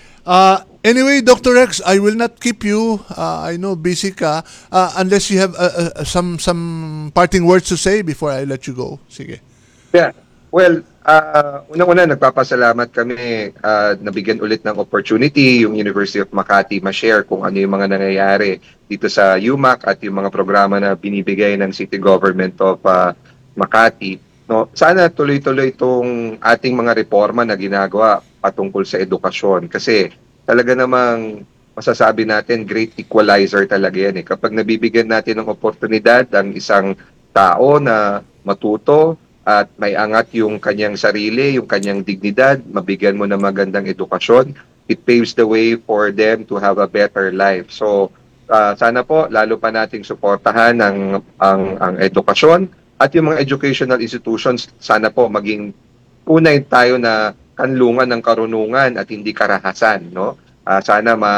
Uh, anyway, Doctor X, I will not keep you. Uh, I know busy ka. Uh, unless you have uh, uh, some some parting words to say before I let you go. Sige. Yeah. Well, uh, unang-una nagpapasalamat kami uh, nabigyan ulit ng opportunity yung University of Makati ma-share kung ano yung mga nangyayari dito sa U M A C at yung mga programa na binibigay ng City Government of uh, Makati. No, sana tuloy-tuloy itong ating mga reforma na ginagawa patungkol sa edukasyon kasi talaga namang masasabi natin great equalizer talaga yan eh. Kapag nabibigyan natin ng oportunidad ang isang tao na matuto at may angat yung kanyang sarili, yung kanyang dignidad, mabigyan mo ng magandang edukasyon, it paves the way for them to have a better life. So, uh, sana po, lalo pa nating suportahan ang, ang, ang edukasyon at yung mga educational institutions, sana po maging unay tayo na kanlungan ng karunungan at hindi karahasan. No? Uh, sana ma,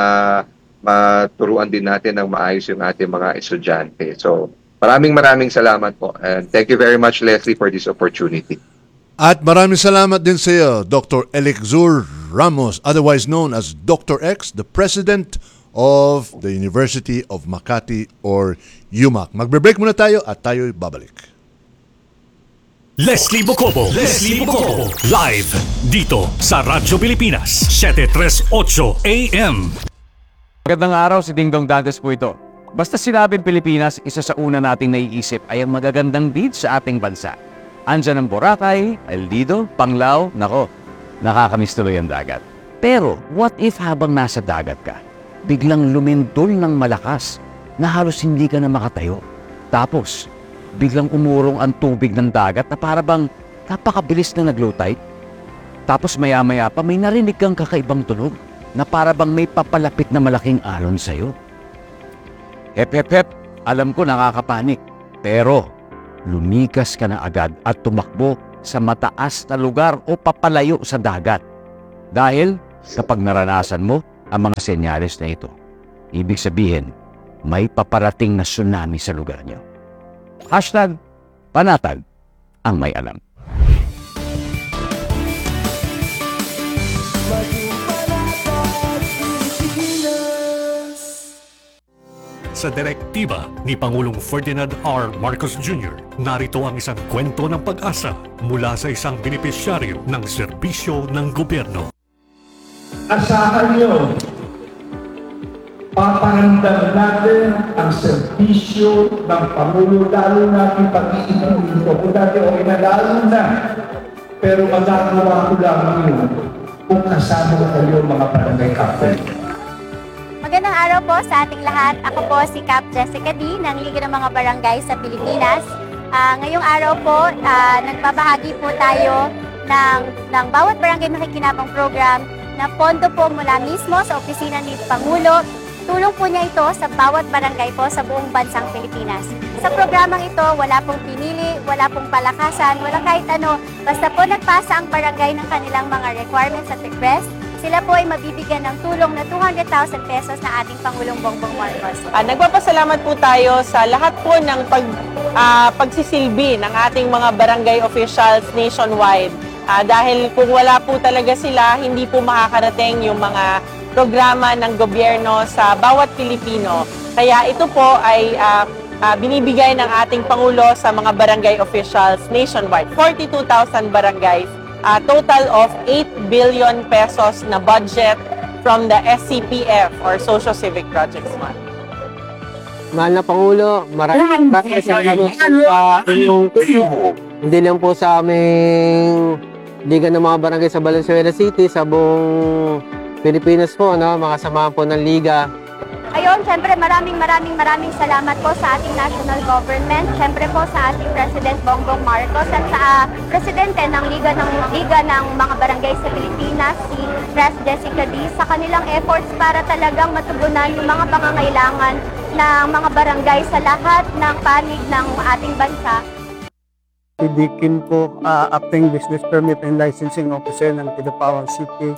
maturuan din natin ng maayos yung ating mga estudyante. So, maraming maraming salamat po. And thank you very much, Leslie, for this opportunity. At maraming salamat din sa iyo, Doctor Elixir Ramos, otherwise known as Doctor X, the President of the University of Makati or U M A C. Magbe-break muna tayo at tayo'y babalik. Leslie Bocobo, Leslie Bocobo, live dito sa Radyo Pilipinas, seven thirty-eight A M. Magandang araw, si Dingdong Dantes po ito. Basta sinabing Pilipinas, isa sa una nating naiisip ay ang magagandang beach sa ating bansa. Andyan ang Boracay, El Nido, Panglao, nako, nakakamiss tuloy ang dagat. Pero what if habang nasa dagat ka, biglang lumindol ng malakas na halos hindi ka na makatayo? Tapos, biglang umurong ang tubig ng dagat na para bang napakabilis na nag-low tide. Tapos maya-maya pa may narinig kang kakaibang tunog na para bang may papalapit na malaking alon sa'yo. Hep hep hep, alam ko nakakapanik. Pero lumikas ka na agad at tumakbo sa mataas na lugar o papalayo sa dagat. Dahil kapag naranasan mo ang mga senyales na ito, ibig sabihin may paparating na tsunami sa lugar niyo. Hashtag panatag ang may alam. Sa direktiba ni Pangulong Ferdinand R. Marcos Junior, narito ang isang kwento ng pag-asa mula sa isang benepisyaryo ng serbisyo ng gobyerno. Asahan nyo, papangandam natin ang serbisyo ng Pangulo, lalo natin pag-iibig dito. Kung dati o inalalo na, pero magagawa ko lamang yun kung kasama ko kayo mga barangay captain. Magandang araw po sa ating lahat. Ako po si Cap Jessica D. ng Liga ng mga Barangay sa Pilipinas. Uh, ngayong araw po, uh, nagbabahagi po tayo ng, ng bawat barangay makikinabang program na pondo po mula mismo sa opisina ni Pangulo. Tulong po niya ito sa bawat barangay po sa buong bansang Pilipinas. Sa programang ito, wala pong pinili, wala pong palakasan, wala kahit ano. Basta po nagpasa ang barangay ng kanilang mga requirements at request, sila po ay mabibigyan ng tulong na two hundred thousand pesos na ating Pangulong Bongbong Marcos. Uh, nagpapasalamat po tayo sa lahat po ng pag, uh, pagsisilbi ng ating mga barangay officials nationwide. Uh, dahil kung wala po talaga sila, hindi po makakarating yung mga programa ng gobyerno sa bawat Pilipino. Kaya ito po ay uh, uh, binibigay ng ating Pangulo sa mga barangay officials nationwide. forty-two thousand barangays. A total of eight billion pesos na budget from the S C P F or Social Civic Projects Fund. Mahal na Pangulo, maraming maraming salamat sa inyong tulong. Hindi lang po sa aming Liga ng mga Barangay sa Valenzuela City, sa buong Pilipinas po, no? Mga samahan po ng Liga. Ayun, syempre maraming maraming maraming salamat po sa ating national government, syempre po sa ating President Bongbong Marcos at sa uh, Presidente ng Liga ng Liga ng mga Barangay sa Pilipinas, si Pres Jessica D, sa kanilang efforts para talagang matugunan yung mga pangangailangan ng mga barangay sa lahat ng panig ng ating bansa. Si Dikin po, uh, acting business permit and licensing officer ng Kidapawan City.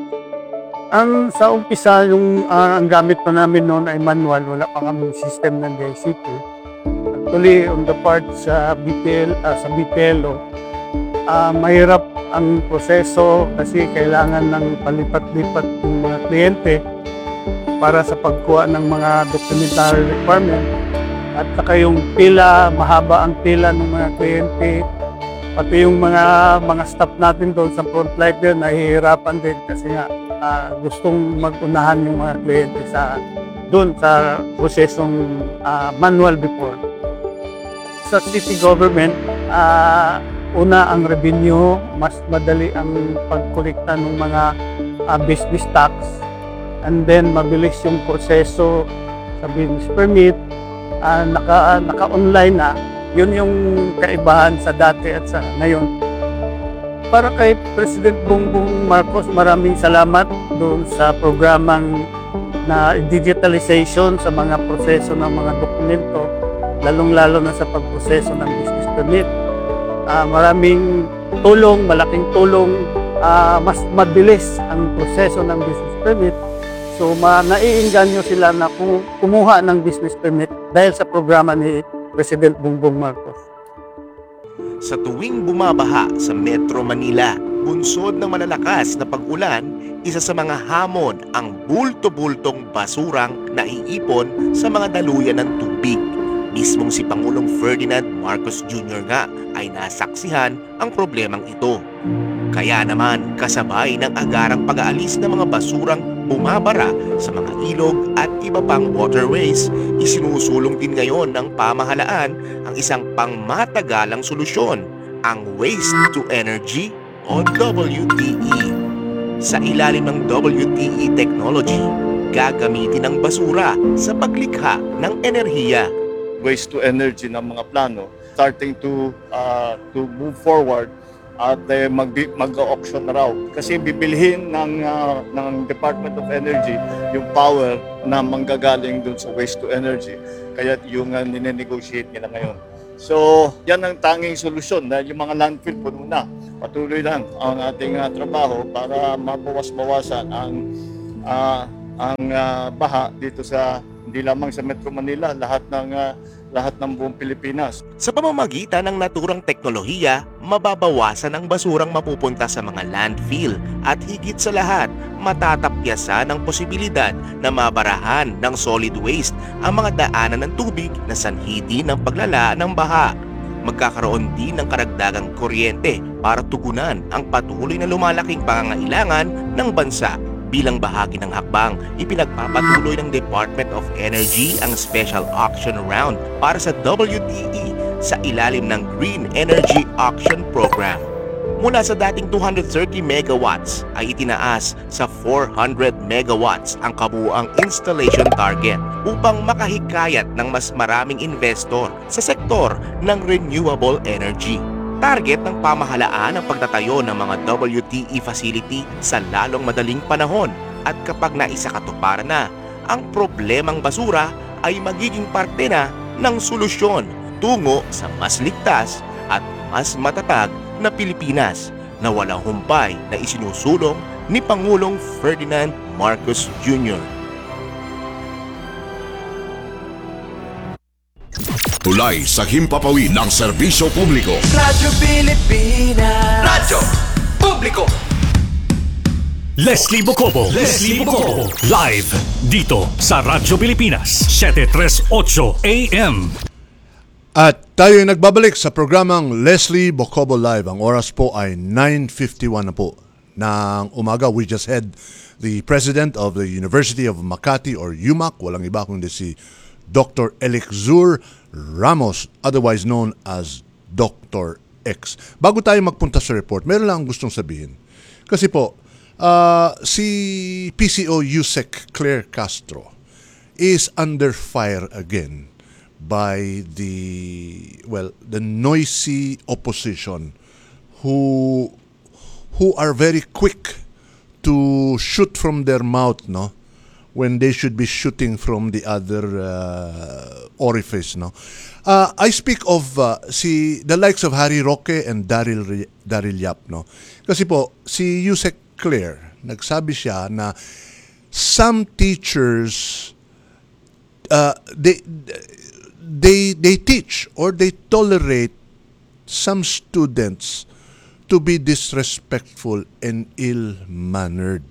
Ang sa umpisa, yung uh, ang gamit pa namin noon ay manual, wala pa kami system ng D I C T. Actually, on the part sa B P L, uh, sa B P L O, uh, mahirap ang proseso kasi kailangan ng palipat-lipat ng mga kliyente para sa pagkuha ng mga documentary requirement. At saka yung pila, mahaba ang pila ng mga kliyente. Pati yung mga mga staff natin doon sa frontline din, nahihirapan din kasi nga uh, gustong mag-unahan yung mga kliyente sa doon sa prosesong uh, manual before. Sa city government, uh, una ang revenue, mas madali ang pagkolekta ng mga uh, business tax, and then mabilis yung proseso sa business permit, uh, naka, naka-online na. Yun yung kaibahan sa dati at sa ngayon. Para kay President Bongbong Marcos, maraming salamat doon sa programang na digitalization sa mga proseso ng mga dokumento, lalong-lalo na sa pagproseso ng business permit. Uh, maraming tulong, malaking tulong, uh, mas mabilis ang proseso ng business permit. So, ma naiinganyo sila na kumuha ng business permit dahil sa programa ni President Bongbong Marcos. Sa tuwing bumabaha sa Metro Manila, bunsod ng malalakas na pag-ulan, isa sa mga hamon ang bulto-bultong basurang naiipon sa mga daluyan ng tubig. Mismong si Pangulong Ferdinand Marcos Junior nga ay nasaksihan ang problemang ito. Kaya naman kasabay ng agarang pag-aalis ng mga basurang bumabara sa mga ilog at iba pang waterways, isinusulong din ngayon ng pamahalaan ang isang pangmatagalang solusyon, ang Waste to Energy o W T E. Sa ilalim ng W T E technology, gagamitin ang basura sa paglikha ng enerhiya. Waste to energy ng mga plano starting to uh, to move forward at uh, mag mag-auction na raw kasi bibilhin ng uh, ng Department of Energy yung power na manggagaling dun sa waste to energy, kaya yung uh, nine-negotiate nila ngayon. So yan ang tanging solusyon dahil yung mga landfill puno na. Patuloy lang ang ating uh, trabaho para mabawas-bawasan ang uh, ang uh, baha dito sa hindi lamang sa Metro Manila, lahat ng uh, lahat ng buong Pilipinas. Sa pamamagitan ng naturang teknolohiya, mababawasan ang basurang mapupunta sa mga landfill at higit sa lahat, matatapyasan ang posibilidad na mabarahan ng solid waste ang mga daanan ng tubig na sanhi din ng paglala ng baha. Magkakaroon din ng karagdagang kuryente para tugunan ang patuloy na lumalaking pangangailangan ng bansa. Bilang bahagi ng hakbang, ipinagpapatuloy ng Department of Energy ang special auction round para sa W T E sa ilalim ng Green Energy Auction Program. Mula sa dating two hundred thirty megawatts ay itinaas sa four hundred megawatts ang kabuuang installation target upang makahikayat ng mas maraming investor sa sektor ng renewable energy. Target ng pamahalaan ang pagtatayo ng mga W T E facility sa lalong madaling panahon at kapag naisakatuparan na, ang problemang basura ay magiging parte na ng solusyon tungo sa mas ligtas at mas matatag na Pilipinas na walang humpay na isinusulong ni Pangulong Ferdinand Marcos Junior Tulay sa himpapawid ng serbisyo publiko. Radyo Pilipinas. Radyo Publiko. Leslie Bocobo. Leslie Bocobo. Live dito sa Radyo Pilipinas. seven thirty-eight A M. At tayo ay nagbabalik sa programang Leslie Bocobo Live. Ang oras po ay nine fifty-one na po ng umaga. We just had the President of the University of Makati or U M A C, walang iba kundi si Doctor Elixir Ramos, otherwise known as Doctor X. Bago tayo magpunta sa report, meron lang gustong sabihin. Kasi po, uh, si P C O Yusek Claire Castro is under fire again by the, well, the noisy opposition who who are very quick to shoot from their mouth, no? When they should be shooting from the other uh, orifice, no? Uh, I speak of uh, si the likes of Harry Roque and Daryl Daryl Yap, no? Kasi po si Yusek Claire, nagsabi siya na some teachers uh, they they they teach or they tolerate some students to be disrespectful and ill-mannered.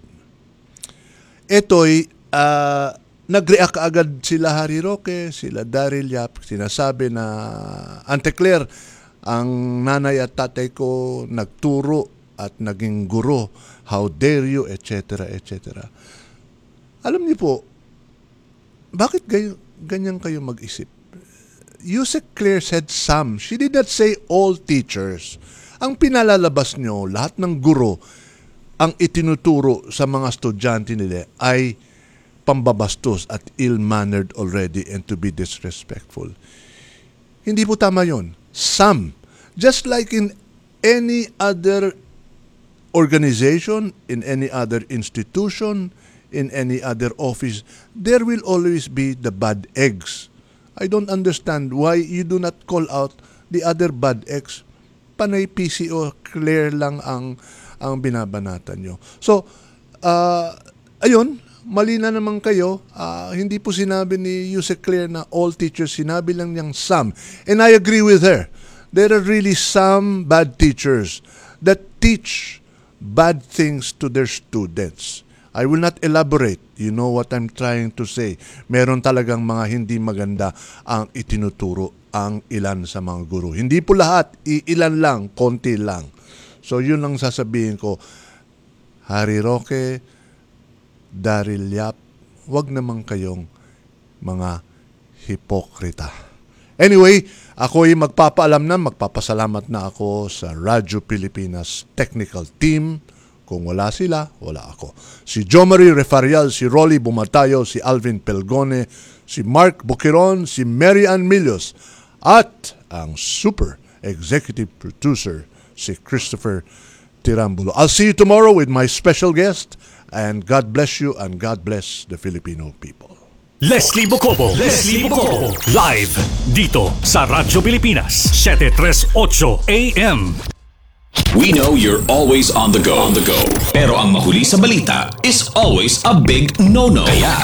Ito'y Uh, nag-react agad sila Harry Roque, sila Daryl Yap, sinasabi na Ante Claire, ang nanay at tatay ko nagturo at naging guro, how dare you, et cetera, et cetera. Alam niyo po, bakit gayo, ganyan kayo mag-isip? Yusek Claire said some. She did not say all teachers. Ang pinalalabas niyo, lahat ng guro, ang itinuturo sa mga estudyante nila ay pambabastos at ill-mannered already and to be disrespectful. Hindi po tama yun. Some. Just like in any other organization, in any other institution, in any other office, there will always be the bad eggs. I don't understand why you do not call out the other bad eggs. Panay P C O, clear lang ang, ang binabanatan nyo. So, uh, ayun, mali na naman kayo, uh, hindi po sinabi ni Yusek Claire na all teachers, sinabi lang niyang some. And I agree with her. There are really some bad teachers that teach bad things to their students. I will not elaborate. You know what I'm trying to say. Meron talagang mga hindi maganda ang itinuturo ang ilan sa mga guro. Hindi po lahat, ilan lang, konti lang. So yun lang sasabihin ko, Harry Roque, Daryl Yap, wag naman kayong mga hipokrita. Anyway, ako'y magpapaalam na, magpapasalamat na ako sa Radyo Pilipinas Technical Team. Kung wala sila, wala ako. Si Jomari Refarial, si Rolly Bumatayo, si Alvin Pelgone, si Mark Bukiron, si Mary Ann Milios, at ang super executive producer si Christopher Tirambulo. I'll see you tomorrow with my special guest, and God bless you and God bless the Filipino people. Leslie Bocobo, Leslie Bocobo, live dito sa Radyo Pilipinas, seven thirty-eight A M. We know you're always on the go, on the go. Pero ang mahuli sa balita is always a big no-no. Kaya